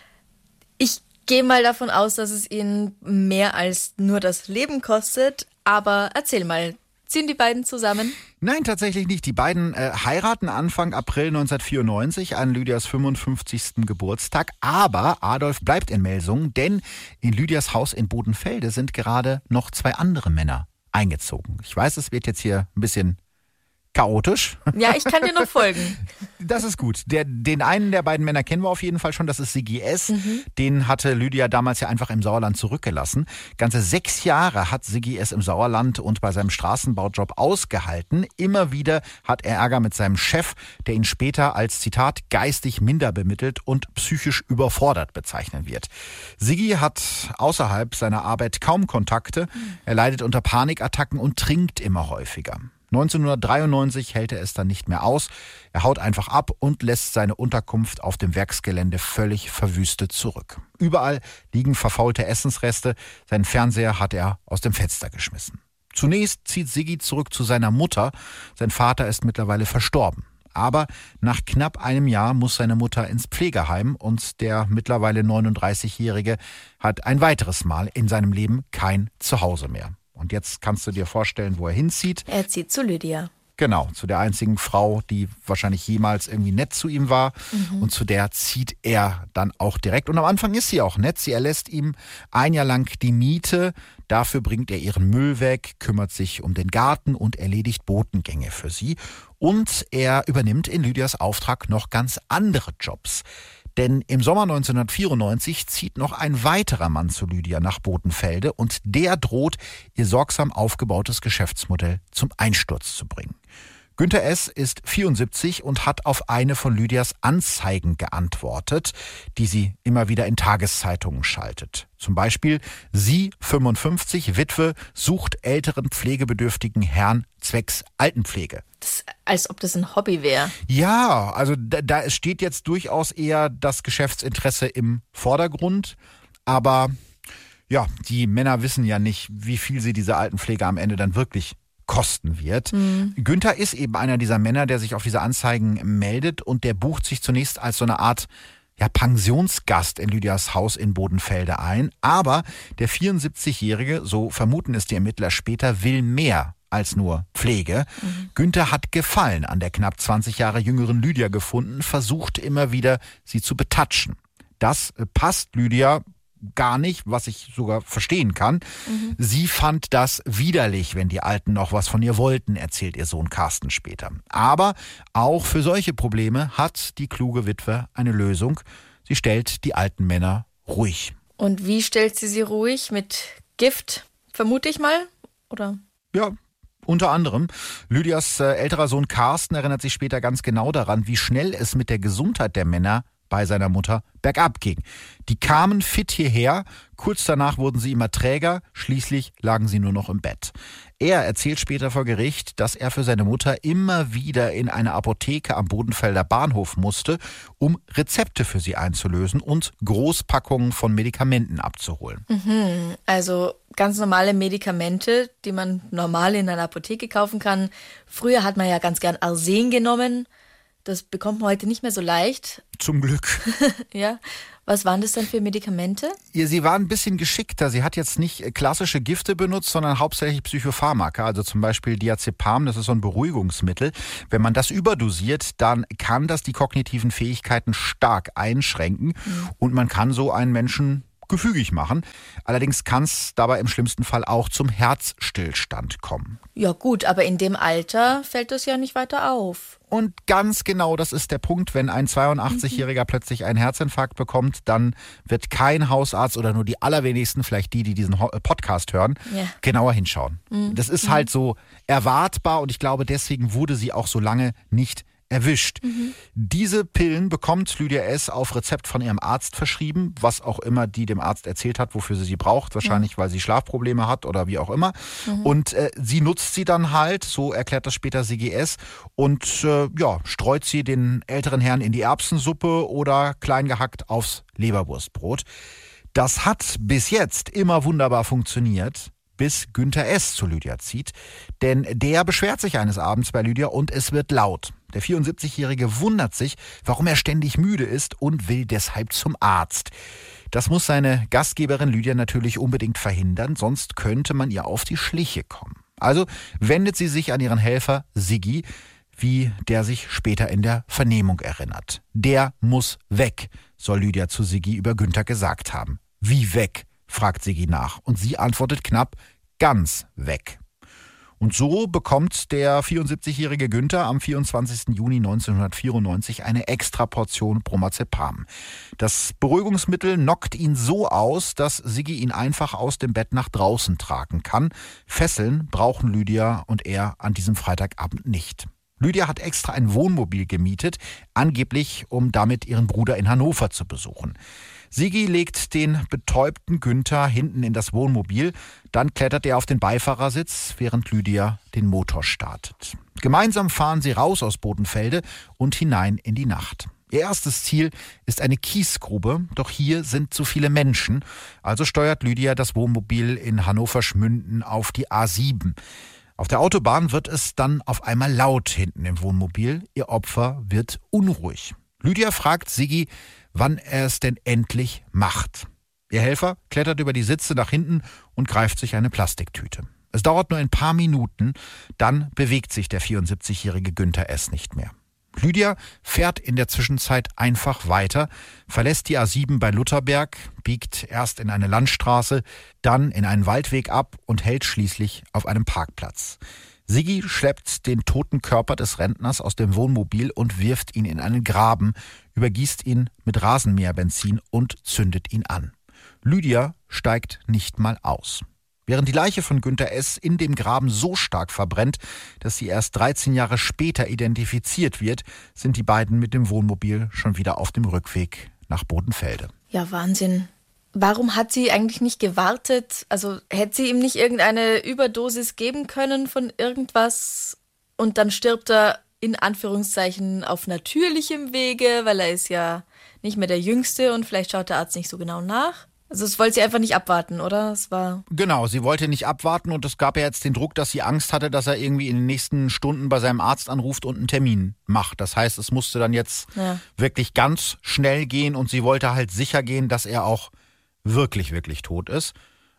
Ich gehe mal davon aus, dass es ihn mehr als nur das Leben kostet. Aber erzähl mal. Ziehen die beiden zusammen? Nein, tatsächlich nicht. Die beiden äh, heiraten Anfang April neunzehnhundertvierundneunzig an Lydias fünfundfünfzigsten Geburtstag. Aber Adolf bleibt in Melsungen, denn in Lydias Haus in Bodenfelde sind gerade noch zwei andere Männer eingezogen. Ich weiß, es wird jetzt hier ein bisschen chaotisch. Ja, ich kann dir noch folgen. Das ist gut. Der, den einen der beiden Männer kennen wir auf jeden Fall schon, das ist Sigi S. Mhm. Den hatte Lydia damals ja einfach im Sauerland zurückgelassen. Ganze sechs Jahre hat Sigi S. im Sauerland und bei seinem Straßenbaujob ausgehalten. Immer wieder hat er Ärger mit seinem Chef, der ihn später als, Zitat, geistig minder bemittelt und psychisch überfordert bezeichnen wird. Sigi hat außerhalb seiner Arbeit kaum Kontakte. Er leidet unter Panikattacken und trinkt immer häufiger. neunzehnhundertdreiundneunzig hält er es dann nicht mehr aus. Er haut einfach ab und lässt seine Unterkunft auf dem Werksgelände völlig verwüstet zurück. Überall liegen verfaulte Essensreste. Seinen Fernseher hat er aus dem Fenster geschmissen. Zunächst zieht Sigi zurück zu seiner Mutter. Sein Vater ist mittlerweile verstorben. Aber nach knapp einem Jahr muss seine Mutter ins Pflegeheim und der mittlerweile neununddreißigjährige hat ein weiteres Mal in seinem Leben kein Zuhause mehr. Und jetzt kannst du dir vorstellen, wo er hinzieht. Er zieht zu Lydia. Genau, zu der einzigen Frau, die wahrscheinlich jemals irgendwie nett zu ihm war. Mhm. Und zu der zieht er dann auch direkt. Und am Anfang ist sie auch nett. Sie erlässt ihm ein Jahr lang die Miete. Dafür bringt er ihren Müll weg, kümmert sich um den Garten und erledigt Botengänge für sie. Und er übernimmt in Lydias Auftrag noch ganz andere Jobs. Denn im Sommer neunzehnhundertvierundneunzig zieht noch ein weiterer Mann zu Lydia nach Bodenfelde und der droht, ihr sorgsam aufgebautes Geschäftsmodell zum Einsturz zu bringen. Günther S. ist vierundsiebzig und hat auf eine von Lydias Anzeigen geantwortet, die sie immer wieder in Tageszeitungen schaltet. Zum Beispiel: Sie, fünfundfünfzig, Witwe, sucht älteren pflegebedürftigen Herrn zwecks Altenpflege. Das, als ob das ein Hobby wäre. Ja, also da, da steht jetzt durchaus eher das Geschäftsinteresse im Vordergrund. Aber ja, die Männer wissen ja nicht, wie viel sie diese Altenpflege am Ende dann wirklich kosten wird. Mhm. Günther ist eben einer dieser Männer, der sich auf diese Anzeigen meldet und der bucht sich zunächst als so eine Art ja, Pensionsgast in Lydias Haus in Bodenfelde ein. Aber der vierundsiebzigjährige, so vermuten es die Ermittler später, will mehr als nur Pflege. Mhm. Günther hat Gefallen an der knapp zwanzig Jahre jüngeren Lydia gefunden, versucht immer wieder, sie zu betatschen. Das passt Lydia gar nicht, was ich sogar verstehen kann. Mhm. Sie fand das widerlich, wenn die Alten noch was von ihr wollten, erzählt ihr Sohn Carsten später. Aber auch für solche Probleme hat die kluge Witwe eine Lösung. Sie stellt die alten Männer ruhig. Und wie stellt sie sie ruhig? Mit Gift, vermute ich mal? Oder? Ja, unter anderem. Lydias äh, älterer Sohn Carsten erinnert sich später ganz genau daran, wie schnell es mit der Gesundheit der Männer bei seiner Mutter bergab ging. Die kamen fit hierher, kurz danach wurden sie immer träger, schließlich lagen sie nur noch im Bett. Er erzählt später vor Gericht, dass er für seine Mutter immer wieder in eine Apotheke am Bodenfelder Bahnhof musste, um Rezepte für sie einzulösen und Großpackungen von Medikamenten abzuholen. Mhm, also ganz normale Medikamente, die man normal in einer Apotheke kaufen kann. Früher hat man ja ganz gern Arsen genommen. Das bekommt man heute nicht mehr so leicht. Zum Glück. Ja. Was waren das denn für Medikamente? Ja, sie war ein bisschen geschickter. Sie hat jetzt nicht klassische Gifte benutzt, sondern hauptsächlich Psychopharmaka, also zum Beispiel Diazepam, das ist so ein Beruhigungsmittel. Wenn man das überdosiert, dann kann das die kognitiven Fähigkeiten stark einschränken mhm. und man kann so einen Menschen gefügig machen. Allerdings kann es dabei im schlimmsten Fall auch zum Herzstillstand kommen. Ja gut, aber in dem Alter fällt das ja nicht weiter auf. Und ganz genau, das ist der Punkt, wenn ein zweiundachtzigjähriger mhm. plötzlich einen Herzinfarkt bekommt, dann wird kein Hausarzt oder nur die allerwenigsten, vielleicht die, die diesen Podcast hören, ja. genauer hinschauen. Mhm. Das ist halt so erwartbar und ich glaube, deswegen wurde sie auch so lange nicht erwischt. Mhm. Diese Pillen bekommt Lydia S. auf Rezept von ihrem Arzt verschrieben, was auch immer die dem Arzt erzählt hat, wofür sie sie braucht. Wahrscheinlich, mhm. weil sie Schlafprobleme hat oder wie auch immer. Mhm. Und äh, sie nutzt sie dann halt, so erklärt das später Sigi S. Und äh, ja, streut sie den älteren Herrn in die Erbsensuppe oder klein gehackt aufs Leberwurstbrot. Das hat bis jetzt immer wunderbar funktioniert, bis Günther S. zu Lydia zieht. Denn der beschwert sich eines Abends bei Lydia und es wird laut. Der vierundsiebzigjährige wundert sich, warum er ständig müde ist und will deshalb zum Arzt. Das muss seine Gastgeberin Lydia natürlich unbedingt verhindern, sonst könnte man ihr auf die Schliche kommen. Also wendet sie sich an ihren Helfer Sigi, wie der sich später in der Vernehmung erinnert. Der muss weg, soll Lydia zu Sigi über Günther gesagt haben. Wie weg? Fragt Sigi nach und sie antwortet knapp, ganz weg. Und so bekommt der vierundsiebzigjährige Günther am vierundzwanzigsten Juni neunzehnhundertvierundneunzig eine extra Portion Bromazepam. Das Beruhigungsmittel knockt ihn so aus, dass Sigi ihn einfach aus dem Bett nach draußen tragen kann. Fesseln brauchen Lydia und er an diesem Freitagabend nicht. Lydia hat extra ein Wohnmobil gemietet, angeblich um damit ihren Bruder in Hannover zu besuchen. Sigi legt den betäubten Günther hinten in das Wohnmobil, dann klettert er auf den Beifahrersitz, während Lydia den Motor startet. Gemeinsam fahren sie raus aus Bodenfelde und hinein in die Nacht. Ihr erstes Ziel ist eine Kiesgrube, doch hier sind zu viele Menschen, also steuert Lydia das Wohnmobil in Hannover-Schmünden auf die A sieben. Auf der Autobahn wird es dann auf einmal laut hinten im Wohnmobil, ihr Opfer wird unruhig. Lydia fragt Sigi, wann er es denn endlich macht. Ihr Helfer klettert über die Sitze nach hinten und greift sich eine Plastiktüte. Es dauert nur ein paar Minuten, dann bewegt sich der vierundsiebzigjährige Günther S. nicht mehr. Lydia fährt in der Zwischenzeit einfach weiter, verlässt die A sieben bei Lutherberg, biegt erst in eine Landstraße, dann in einen Waldweg ab und hält schließlich auf einem Parkplatz. Sigi schleppt den toten Körper des Rentners aus dem Wohnmobil und wirft ihn in einen Graben, übergießt ihn mit Rasenmäherbenzin und zündet ihn an. Lydia steigt nicht mal aus. Während die Leiche von Günter S. in dem Graben so stark verbrennt, dass sie erst dreizehn Jahre später identifiziert wird, sind die beiden mit dem Wohnmobil schon wieder auf dem Rückweg nach Bodenfelde. Ja, Wahnsinn. Warum hat sie eigentlich nicht gewartet? Also hätte sie ihm nicht irgendeine Überdosis geben können von irgendwas und dann stirbt er in Anführungszeichen auf natürlichem Wege, weil er ist ja nicht mehr der Jüngste und vielleicht schaut der Arzt nicht so genau nach? Also das wollte sie einfach nicht abwarten, oder? Es war Genau, sie wollte nicht abwarten und es gab ja jetzt den Druck, dass sie Angst hatte, dass er irgendwie in den nächsten Stunden bei seinem Arzt anruft und einen Termin macht. Das heißt, es musste dann jetzt ja. wirklich ganz schnell gehen und sie wollte halt sicher gehen, dass er auch wirklich, wirklich tot ist.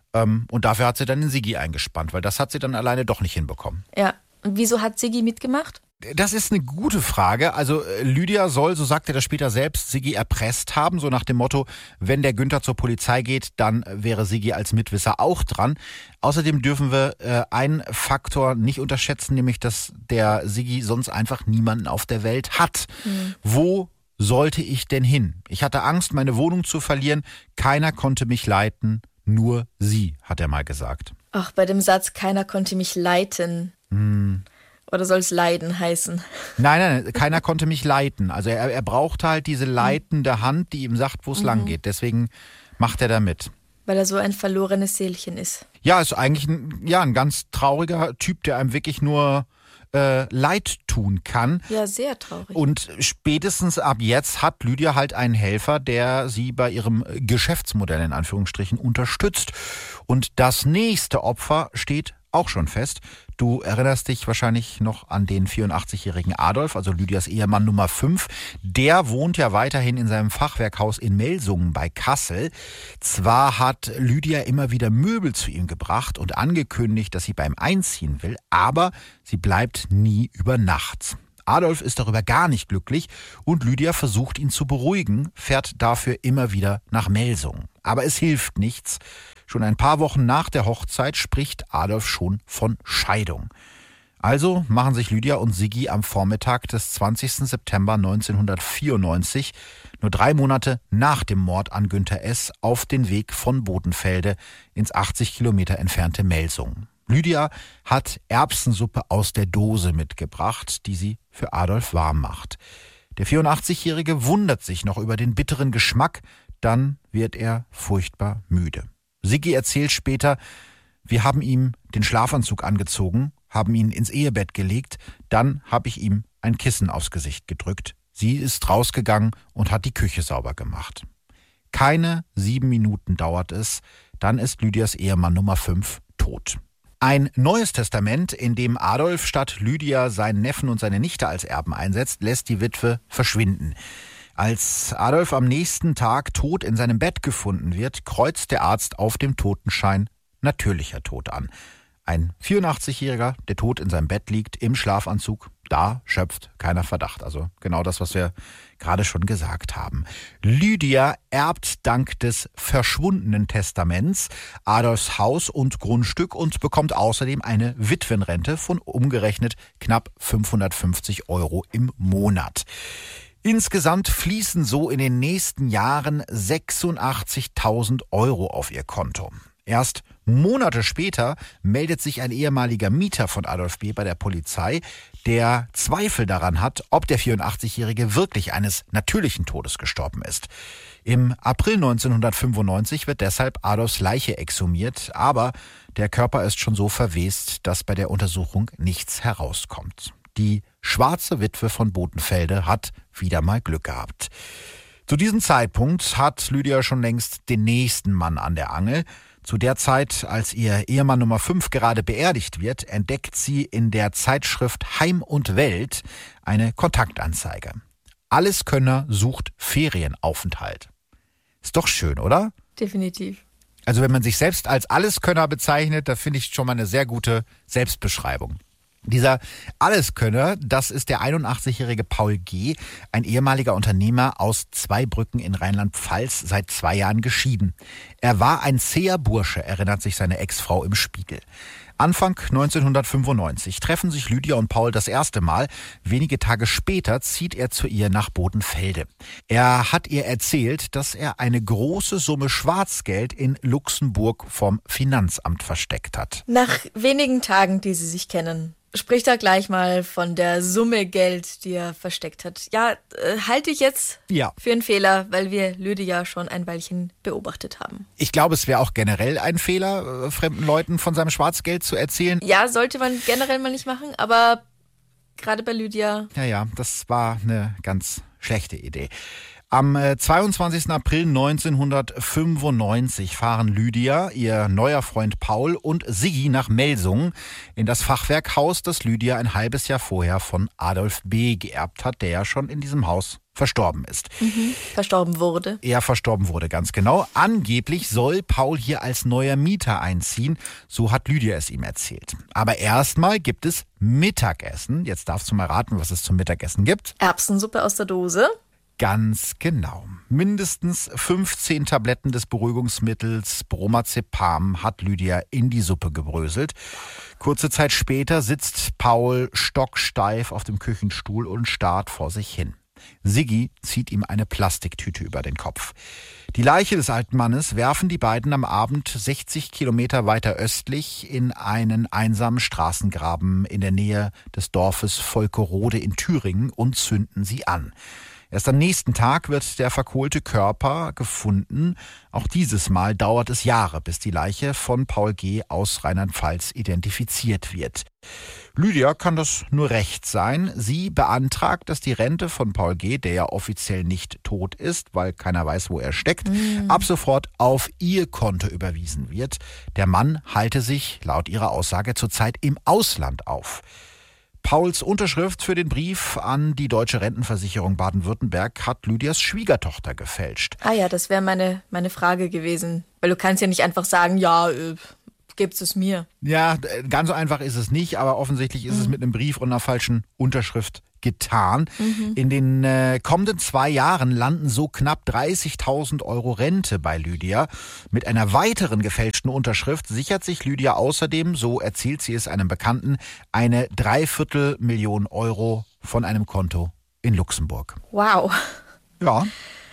Und dafür hat sie dann den Sigi eingespannt, weil das hat sie dann alleine doch nicht hinbekommen. Ja, und wieso hat Sigi mitgemacht? Das ist eine gute Frage. Also Lydia soll, so sagt er das später selbst, Sigi erpresst haben, so nach dem Motto, wenn der Günther zur Polizei geht, dann wäre Sigi als Mitwisser auch dran. Außerdem dürfen wir äh, einen Faktor nicht unterschätzen, nämlich dass der Sigi sonst einfach niemanden auf der Welt hat. Mhm. Wo sollte ich denn hin? Ich hatte Angst, meine Wohnung zu verlieren. Keiner konnte mich leiten, nur sie, hat er mal gesagt. Ach, bei dem Satz, keiner konnte mich leiten. Hm. Oder soll es leiden heißen? Nein, nein, keiner konnte mich leiten. Also er, er brauchte halt diese leitende Hand, die ihm sagt, wo es mhm. lang geht. Deswegen macht er da mit. Weil er so ein verlorenes Seelchen ist. Ja, ist eigentlich ein, ja, ein ganz trauriger Typ, der einem wirklich nur äh, Leid tun kann. Ja, sehr traurig. Und spätestens ab jetzt hat Lydia halt einen Helfer, der sie bei ihrem Geschäftsmodell in Anführungsstrichen unterstützt. Und das nächste Opfer steht auch schon fest. Du erinnerst dich wahrscheinlich noch an den vierundachtzigjährigen Adolf, also Lydias Ehemann Nummer fünf. Der wohnt ja weiterhin in seinem Fachwerkhaus in Melsungen bei Kassel. Zwar hat Lydia immer wieder Möbel zu ihm gebracht und angekündigt, dass sie beim Einziehen will, aber sie bleibt nie über Nacht. Adolf ist darüber gar nicht glücklich und Lydia versucht ihn zu beruhigen, fährt dafür immer wieder nach Melsungen. Aber es hilft nichts. Schon ein paar Wochen nach der Hochzeit spricht Adolf schon von Scheidung. Also machen sich Lydia und Sigi am Vormittag des zwanzigsten September neunzehnhundertvierundneunzig, nur drei Monate nach dem Mord an Günter S., auf den Weg von Bodenfelde ins achtzig Kilometer entfernte Melsungen. Lydia hat Erbsensuppe aus der Dose mitgebracht, die sie für Adolf warm macht. Der vierundachtzigjährige wundert sich noch über den bitteren Geschmack, dann wird er furchtbar müde. Sigi erzählt später, wir haben ihm den Schlafanzug angezogen, haben ihn ins Ehebett gelegt, dann habe ich ihm ein Kissen aufs Gesicht gedrückt. Sie ist rausgegangen und hat die Küche sauber gemacht. Keine sieben Minuten dauert es, dann ist Lydias Ehemann Nummer fünf tot. Ein neues Testament, in dem Adolf statt Lydia seinen Neffen und seine Nichte als Erben einsetzt, lässt die Witwe verschwinden. Als Adolf am nächsten Tag tot in seinem Bett gefunden wird, kreuzt der Arzt auf dem Totenschein natürlicher Tod an. Ein vierundachtzigjähriger, der tot in seinem Bett liegt, im Schlafanzug, da schöpft keiner Verdacht. Also genau das, was wir gerade schon gesagt haben. Lydia erbt dank des verschwundenen Testaments Adolfs Haus und Grundstück und bekommt außerdem eine Witwenrente von umgerechnet knapp fünfhundertfünfzig Euro im Monat. Insgesamt fließen so in den nächsten Jahren sechsundachtzigtausend Euro auf ihr Konto. Erst Monate später meldet sich ein ehemaliger Mieter von Adolf B. bei der Polizei, der Zweifel daran hat, ob der vierundachtzigjährige wirklich eines natürlichen Todes gestorben ist. Im April neunzehnhundertfünfundneunzig wird deshalb Adolfs Leiche exhumiert, aber der Körper ist schon so verwest, dass bei der Untersuchung nichts herauskommt. Die schwarze Witwe von Bodenfelde hat wieder mal Glück gehabt. Zu diesem Zeitpunkt hat Lydia schon längst den nächsten Mann an der Angel. Zu der Zeit, als ihr Ehemann Nummer fünf gerade beerdigt wird, entdeckt sie in der Zeitschrift Heim und Welt eine Kontaktanzeige. Alleskönner sucht Ferienaufenthalt. Ist doch schön, oder? Definitiv. Also wenn man sich selbst als Alleskönner bezeichnet, da finde ich schon mal eine sehr gute Selbstbeschreibung. Dieser Alleskönner, das ist der einundachtzigjährige Paul G., ein ehemaliger Unternehmer aus Zweibrücken in Rheinland-Pfalz, seit zwei Jahren geschieden. Er war ein zäher Bursche, erinnert sich seine Ex-Frau im Spiegel. Anfang neunzehnhundertfünfundneunzig treffen sich Lydia und Paul das erste Mal. Wenige Tage später zieht er zu ihr nach Bodenfelde. Er hat ihr erzählt, dass er eine große Summe Schwarzgeld in Luxemburg vom Finanzamt versteckt hat. Nach wenigen Tagen, die sie sich kennen, spricht er gleich mal von der Summe Geld, die er versteckt hat. Ja, äh, halte ich jetzt Ja. für einen Fehler, weil wir Lydia schon ein Weilchen beobachtet haben. Ich glaube, es wäre auch generell ein Fehler, äh, fremden Leuten von seinem Schwarzgeld zu erzählen. Ja, sollte man generell mal nicht machen, aber gerade bei Lydia. Ja, ja, das war eine ganz schlechte Idee. Am äh, zweiundzwanzigsten April neunzehnhundertfünfundneunzig fahren Lydia, ihr neuer Freund Paul und Siggi nach Melsungen in das Fachwerkhaus, das Lydia ein halbes Jahr vorher von Adolf B. geerbt hat, der ja schon in diesem Haus verstorben ist. Mhm, verstorben wurde. Er verstorben wurde, ganz genau. Angeblich soll Paul hier als neuer Mieter einziehen. So hat Lydia es ihm erzählt. Aber erstmal gibt es Mittagessen. Jetzt darfst du mal raten, was es zum Mittagessen gibt. Erbsensuppe aus der Dose. Ganz genau. Mindestens fünfzehn Tabletten des Beruhigungsmittels Bromazepam hat Lydia in die Suppe gebröselt. Kurze Zeit später sitzt Paul stocksteif auf dem Küchenstuhl und starrt vor sich hin. Siggi zieht ihm eine Plastiktüte über den Kopf. Die Leiche des alten Mannes werfen die beiden am Abend sechzig Kilometer weiter östlich in einen einsamen Straßengraben in der Nähe des Dorfes Volkerode in Thüringen und zünden sie an. Erst am nächsten Tag wird der verkohlte Körper gefunden. Auch dieses Mal dauert es Jahre, bis die Leiche von Paul G. aus Rheinland-Pfalz identifiziert wird. Lydia kann das nur recht sein. Sie beantragt, dass die Rente von Paul G., der ja offiziell nicht tot ist, weil keiner weiß, wo er steckt, mm. ab sofort auf ihr Konto überwiesen wird. Der Mann halte sich, laut ihrer Aussage, zurzeit im Ausland auf. Pauls Unterschrift für den Brief an die Deutsche Rentenversicherung Baden-Württemberg hat Lydias Schwiegertochter gefälscht. Ah ja, das wäre meine, meine Frage gewesen. Weil du kannst ja nicht einfach sagen, ja, äh, gibt's es mir. Ja, ganz so einfach ist es nicht, aber offensichtlich ist mhm. es mit einem Brief und einer falschen Unterschrift getan. Mhm. In den äh, kommenden zwei Jahren landen so knapp dreißigtausend Euro Rente bei Lydia. Mit einer weiteren gefälschten Unterschrift sichert sich Lydia außerdem, so erzählt sie es einem Bekannten, eine Dreiviertelmillion Euro von einem Konto in Luxemburg. Wow. Ja.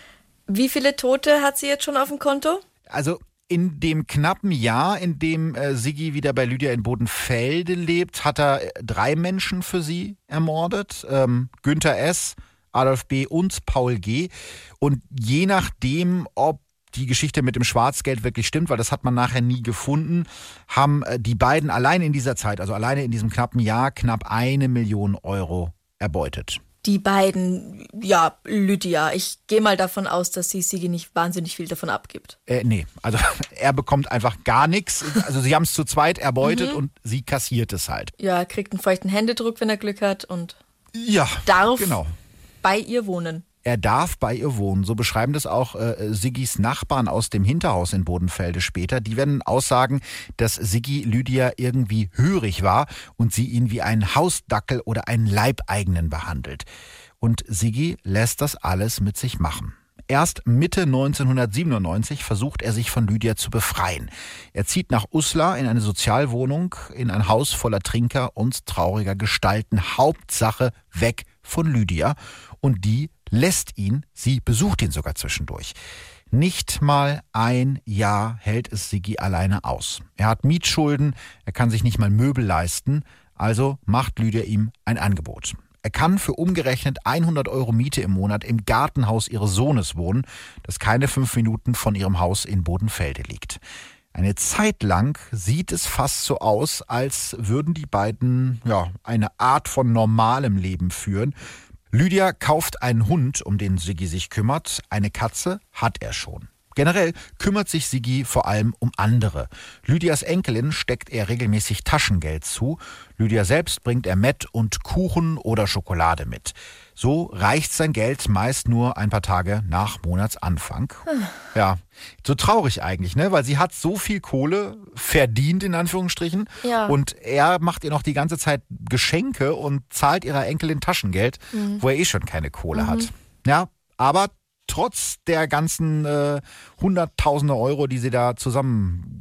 Wie viele Tote hat sie jetzt schon auf dem Konto? Also in dem knappen Jahr, in dem äh, Siggi wieder bei Lydia in Bodenfelde lebt, hat er drei Menschen für sie ermordet. Ähm, Günther S., Adolf B. und Paul G. Und je nachdem, ob die Geschichte mit dem Schwarzgeld wirklich stimmt, weil das hat man nachher nie gefunden, haben äh, die beiden allein in dieser Zeit, also alleine in diesem knappen Jahr, knapp eine Million Euro erbeutet. Die beiden, ja, Lydia. Ich gehe mal davon aus, dass sie Siggi nicht wahnsinnig viel davon abgibt. Äh, nee, also er bekommt einfach gar nichts. Also sie haben es zu zweit erbeutet mhm. und sie kassiert es halt. Ja, er kriegt einen feuchten Händedruck, wenn er Glück hat und ja, darf genau. bei ihr wohnen. Er darf bei ihr wohnen. So beschreiben das auch äh, Siggis Nachbarn aus dem Hinterhaus in Bodenfelde später. Die werden aussagen, dass Siggi Lydia irgendwie hörig war und sie ihn wie einen Hausdackel oder einen Leibeigenen behandelt. Und Siggi lässt das alles mit sich machen. Erst Mitte neunzehnhundertsiebenundneunzig versucht er sich von Lydia zu befreien. Er zieht nach Uslar in eine Sozialwohnung, in ein Haus voller Trinker und trauriger Gestalten. Hauptsache weg von Lydia. Und die lässt ihn, sie besucht ihn sogar zwischendurch. Nicht mal ein Jahr hält es Siggi alleine aus. Er hat Mietschulden, er kann sich nicht mal Möbel leisten, also macht Lydia ihm ein Angebot. Er kann für umgerechnet hundert Euro Miete im Monat im Gartenhaus ihres Sohnes wohnen, das keine fünf Minuten von ihrem Haus in Bodenfelde liegt. Eine Zeit lang sieht es fast so aus, als würden die beiden ja, eine Art von normalem Leben führen. Lydia kauft einen Hund, um den Siggi sich kümmert. Eine Katze hat er schon. Generell kümmert sich Siggi vor allem um andere. Lydias Enkelin steckt er regelmäßig Taschengeld zu. Lydia selbst bringt er Mett und Kuchen oder Schokolade mit. So reicht sein Geld meist nur ein paar Tage nach Monatsanfang. Ja, so traurig eigentlich, ne? Weil sie hat so viel Kohle verdient, in Anführungsstrichen. Ja. Und er macht ihr noch die ganze Zeit Geschenke und zahlt ihrer Enkelin Taschengeld, mhm. wo er eh schon keine Kohle mhm. hat. Ja, aber trotz der ganzen äh, Hunderttausende Euro, die sie da zusammen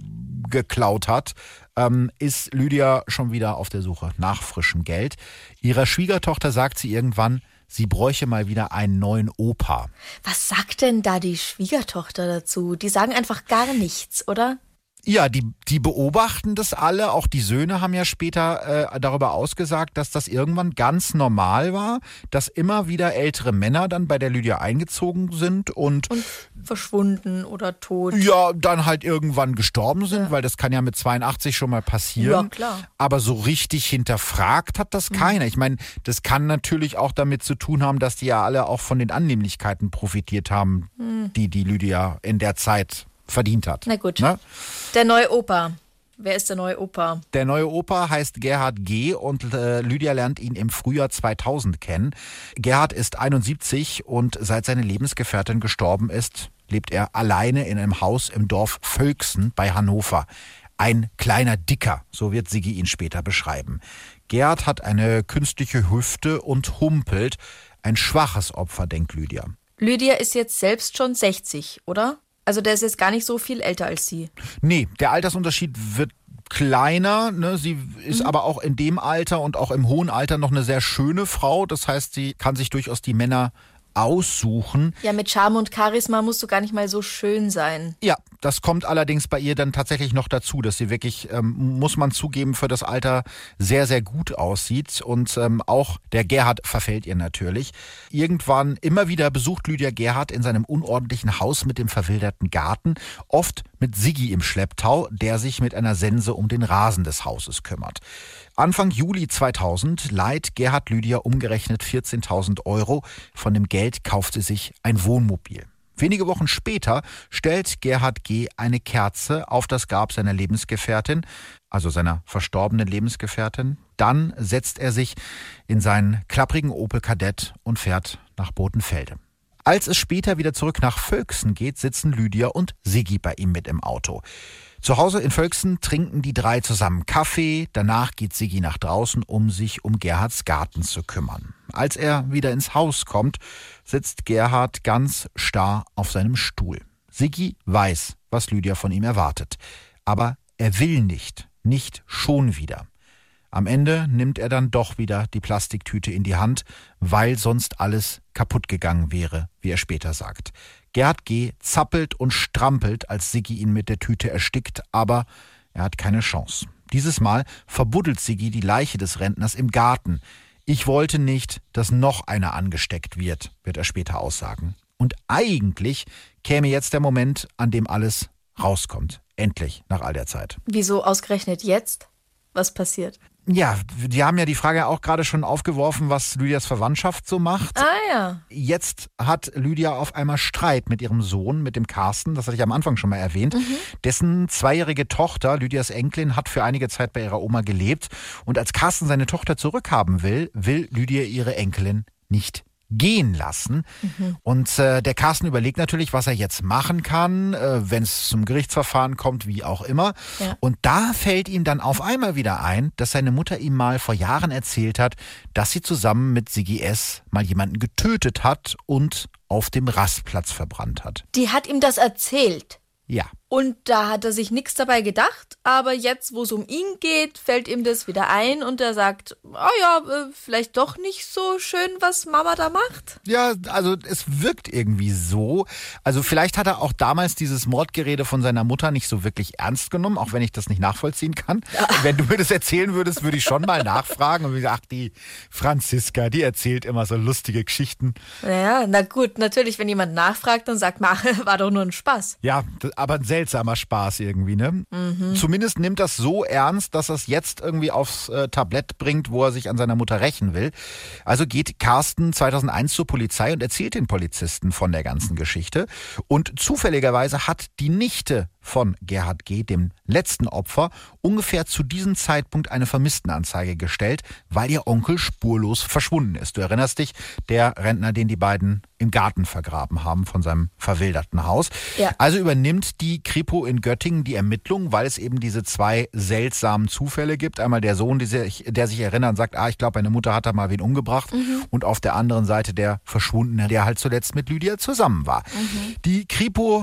geklaut hat, ähm, ist Lydia schon wieder auf der Suche nach frischem Geld. Ihrer Schwiegertochter sagt sie irgendwann, sie bräuche mal wieder einen neuen Opa. Was sagt denn da die Schwiegertochter dazu? Die sagen einfach gar nichts, oder? Ja, die, die beobachten das alle. Auch die Söhne haben ja später äh, darüber ausgesagt, dass das irgendwann ganz normal war, dass immer wieder ältere Männer dann bei der Lydia eingezogen sind und, und verschwunden oder tot. Ja, dann halt irgendwann gestorben sind, Ja. weil das kann ja mit zweiundachtzig schon mal passieren. Ja, klar. Aber so richtig hinterfragt hat das keiner. Mhm. Ich meine, das kann natürlich auch damit zu tun haben, dass die ja alle auch von den Annehmlichkeiten profitiert haben, mhm. die die Lydia in der Zeit verdient hat. Na gut. Ne? Der neue Opa. Wer ist der neue Opa? Der neue Opa heißt Gerhard G. und äh, Lydia lernt ihn im Frühjahr zweitausend kennen. Gerhard ist einundsiebzig und seit seine Lebensgefährtin gestorben ist, lebt er alleine in einem Haus im Dorf Völksen bei Hannover. Ein kleiner Dicker, so wird Siggi ihn später beschreiben. Gerhard hat eine künstliche Hüfte und humpelt. Ein schwaches Opfer, denkt Lydia. Lydia ist jetzt selbst schon sechzig, oder? Also der ist jetzt gar nicht so viel älter als sie. Nee, der Altersunterschied wird kleiner. Ne? Sie ist mhm. aber auch in dem Alter und auch im hohen Alter noch eine sehr schöne Frau. Das heißt, sie kann sich durchaus die Männer aussuchen. Ja, mit Charme und Charisma musst du gar nicht mal so schön sein. Ja, das kommt allerdings bei ihr dann tatsächlich noch dazu, dass sie wirklich, ähm, muss man zugeben, für das Alter sehr, sehr gut aussieht. Und ähm, auch der Gerhard verfällt ihr natürlich. Irgendwann immer wieder besucht Lydia Gerhard in seinem unordentlichen Haus mit dem verwilderten Garten, oft mit Siggi im Schlepptau, der sich mit einer Sense um den Rasen des Hauses kümmert. Anfang Juli zweitausend leiht Gerhard Lydia umgerechnet vierzehntausend Euro. Von dem Geld kauft sie sich ein Wohnmobil. Wenige Wochen später stellt Gerhard G. eine Kerze auf das Grab seiner Lebensgefährtin, also seiner verstorbenen Lebensgefährtin. Dann setzt er sich in seinen klapprigen Opel Kadett und fährt nach Bodenfelde. Als es später wieder zurück nach Völksen geht, sitzen Lydia und Siggi bei ihm mit im Auto. Zu Hause in Völksen trinken die drei zusammen Kaffee. Danach geht Siggi nach draußen, um sich um Gerhards Garten zu kümmern. Als er wieder ins Haus kommt, sitzt Gerhard ganz starr auf seinem Stuhl. Siggi weiß, was Lydia von ihm erwartet. Aber er will nicht, nicht schon wieder. Am Ende nimmt er dann doch wieder die Plastiktüte in die Hand, weil sonst alles kaputt gegangen wäre, wie er später sagt. Gerhard G. zappelt und strampelt, als Siggi ihn mit der Tüte erstickt, aber er hat keine Chance. Dieses Mal verbuddelt Siggi die Leiche des Rentners im Garten. Ich wollte nicht, dass noch einer angesteckt wird, wird er später aussagen. Und eigentlich käme jetzt der Moment, an dem alles rauskommt. Endlich, nach all der Zeit. Wieso ausgerechnet jetzt? Was passiert? Ja, die haben ja die Frage auch gerade schon aufgeworfen, was Lydias Verwandtschaft so macht. Ah ja. Jetzt hat Lydia auf einmal Streit mit ihrem Sohn, mit dem Carsten, das hatte ich am Anfang schon mal erwähnt. Mhm. Dessen zweijährige Tochter, Lydias Enkelin, hat für einige Zeit bei ihrer Oma gelebt. Und als Carsten seine Tochter zurückhaben will, will Lydia ihre Enkelin nicht gehen lassen. Mhm. Und äh, der Carsten überlegt natürlich, was er jetzt machen kann, äh, wenn es zum Gerichtsverfahren kommt, wie auch immer. Ja. Und da fällt ihm dann auf einmal wieder ein, dass seine Mutter ihm mal vor Jahren erzählt hat, dass sie zusammen mit Siggi S. mal jemanden getötet hat und auf dem Rastplatz verbrannt hat. Die hat ihm das erzählt? Ja. Und da hat er sich nichts dabei gedacht, aber jetzt, wo es um ihn geht, fällt ihm das wieder ein und er sagt, oh ja, äh, vielleicht doch nicht so schön, was Mama da macht. Ja, also es wirkt irgendwie so. Also vielleicht hat er auch damals dieses Mordgerede von seiner Mutter nicht so wirklich ernst genommen, auch wenn ich das nicht nachvollziehen kann. Ja. Wenn du mir das erzählen würdest, würde ich schon mal nachfragen und sagen, ach, die Franziska, die erzählt immer so lustige Geschichten. Naja, na gut, natürlich, wenn jemand nachfragt, dann sagt man, war doch nur ein Spaß. Ja, aber ein seltsamer Spaß irgendwie, ne? Mhm. Zumindest nimmt das so ernst, dass er es jetzt irgendwie aufs äh, Tablett bringt, wo er sich an seiner Mutter rächen will. Also geht Carsten zweitausendeins zur Polizei und erzählt den Polizisten von der ganzen Geschichte. Und zufälligerweise hat die Nichte von Gerhard G., dem letzten Opfer, ungefähr zu diesem Zeitpunkt eine Vermisstenanzeige gestellt, weil ihr Onkel spurlos verschwunden ist. Du erinnerst dich, der Rentner, den die beiden im Garten vergraben haben von seinem verwilderten Haus. Ja. Also übernimmt die Kripo in Göttingen die Ermittlungen, weil es eben diese zwei seltsamen Zufälle gibt. Einmal der Sohn, der sich, der sich erinnert und sagt, ah, ich glaube, meine Mutter hat da mal wen umgebracht. Mhm. Und auf der anderen Seite der Verschwundene, der halt zuletzt mit Lydia zusammen war. Mhm. Die Kripo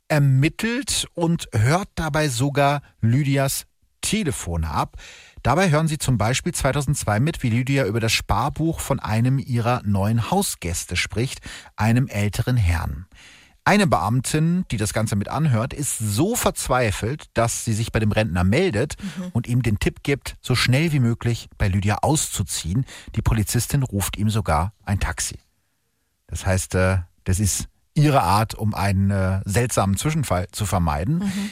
ermittelt und hört dabei sogar Lydias Telefone ab. Dabei hören sie zum Beispiel zweitausendzwei mit, wie Lydia über das Sparbuch von einem ihrer neuen Hausgäste spricht, einem älteren Herrn. Eine Beamtin, die das Ganze mit anhört, ist so verzweifelt, dass sie sich bei dem Rentner meldet mhm. und ihm den Tipp gibt, so schnell wie möglich bei Lydia auszuziehen. Die Polizistin ruft ihm sogar ein Taxi. Das heißt, das ist ihre Art, um einen äh, seltsamen Zwischenfall zu vermeiden. Mhm.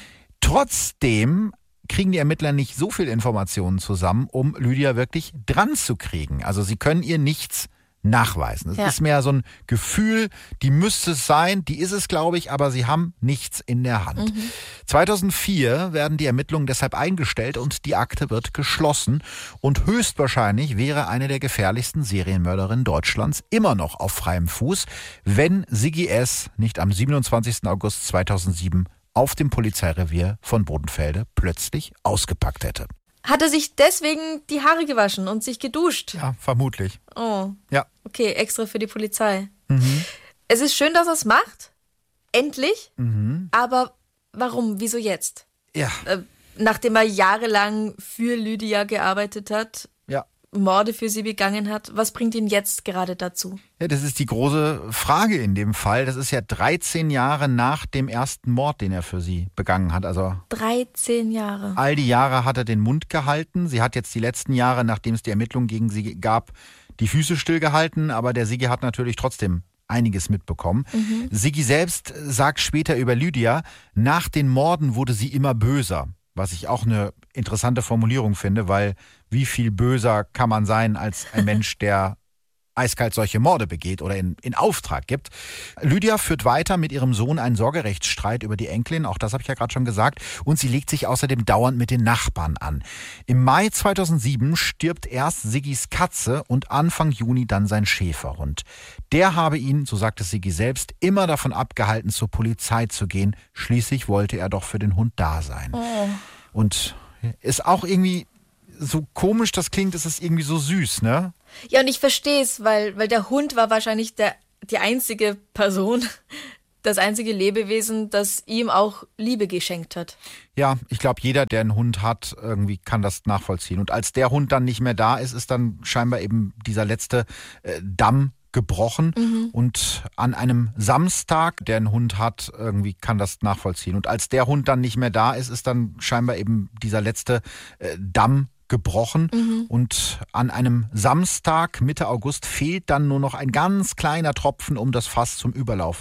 Trotzdem kriegen die Ermittler nicht so viel Informationen zusammen, um Lydia wirklich dran zu kriegen. Also sie können ihr nichts nachweisen. Es ja. ist mehr so ein Gefühl, die müsste es sein, die ist es, glaube ich, aber sie haben nichts in der Hand. Mhm. zweitausendvier werden die Ermittlungen deshalb eingestellt und die Akte wird geschlossen. Und höchstwahrscheinlich wäre eine der gefährlichsten Serienmörderinnen Deutschlands immer noch auf freiem Fuß, wenn Siggi S. nicht am siebenundzwanzigsten August zweitausendsieben auf dem Polizeirevier von Bodenfelde plötzlich ausgepackt hätte. Hat er sich deswegen die Haare gewaschen und sich geduscht? Ja, vermutlich. Oh. Ja. Okay, extra für die Polizei. Mhm. Es ist schön, dass er es macht. Endlich. Mhm. Aber warum? Wieso jetzt? Ja. Äh, nachdem er jahrelang für Lydia gearbeitet hat, ja. Morde für sie begangen hat. Was bringt ihn jetzt gerade dazu? Ja, das ist die große Frage in dem Fall. Das ist ja dreizehn Jahre nach dem ersten Mord, den er für sie begangen hat. Also dreizehn Jahre. All die Jahre hat er den Mund gehalten. Sie hat jetzt die letzten Jahre, nachdem es die Ermittlungen gegen sie gab, die Füße stillgehalten. Aber der Siggi hat natürlich trotzdem einiges mitbekommen. Mhm. Siggi selbst sagt später über Lydia, nach den Morden wurde sie immer böser. Was ich auch eine interessante Formulierung finde, weil wie viel böser kann man sein als ein Mensch, der eiskalt solche Morde begeht oder in, in Auftrag gibt. Lydia führt weiter mit ihrem Sohn einen Sorgerechtsstreit über die Enkelin, auch das habe ich ja gerade schon gesagt, und sie legt sich außerdem dauernd mit den Nachbarn an. Im Mai zweitausendsieben stirbt erst Siggis Katze und Anfang Juni dann sein Schäferhund. Der habe ihn, so sagt es Siggi selbst, immer davon abgehalten, zur Polizei zu gehen. Schließlich wollte er doch für den Hund da sein. Oh. Und ist auch irgendwie so komisch, das klingt, ist es irgendwie so süß, ne? Ja, und ich verstehe es, weil, weil der Hund war wahrscheinlich der, die einzige Person, das einzige Lebewesen, das ihm auch Liebe geschenkt hat. Ja, ich glaube, jeder, der einen Hund hat, irgendwie kann das nachvollziehen. Und als der Hund dann nicht mehr da ist, ist dann scheinbar eben dieser letzte äh, Damm gebrochen. Mhm. Und an einem Samstag, der einen Hund hat, irgendwie kann das nachvollziehen. Und als der Hund dann nicht mehr da ist, ist dann scheinbar eben dieser letzte äh, Damm gebrochen. Mhm. Und an einem Samstag, Mitte August, fehlt dann nur noch ein ganz kleiner Tropfen, um das Fass zum Überlaufen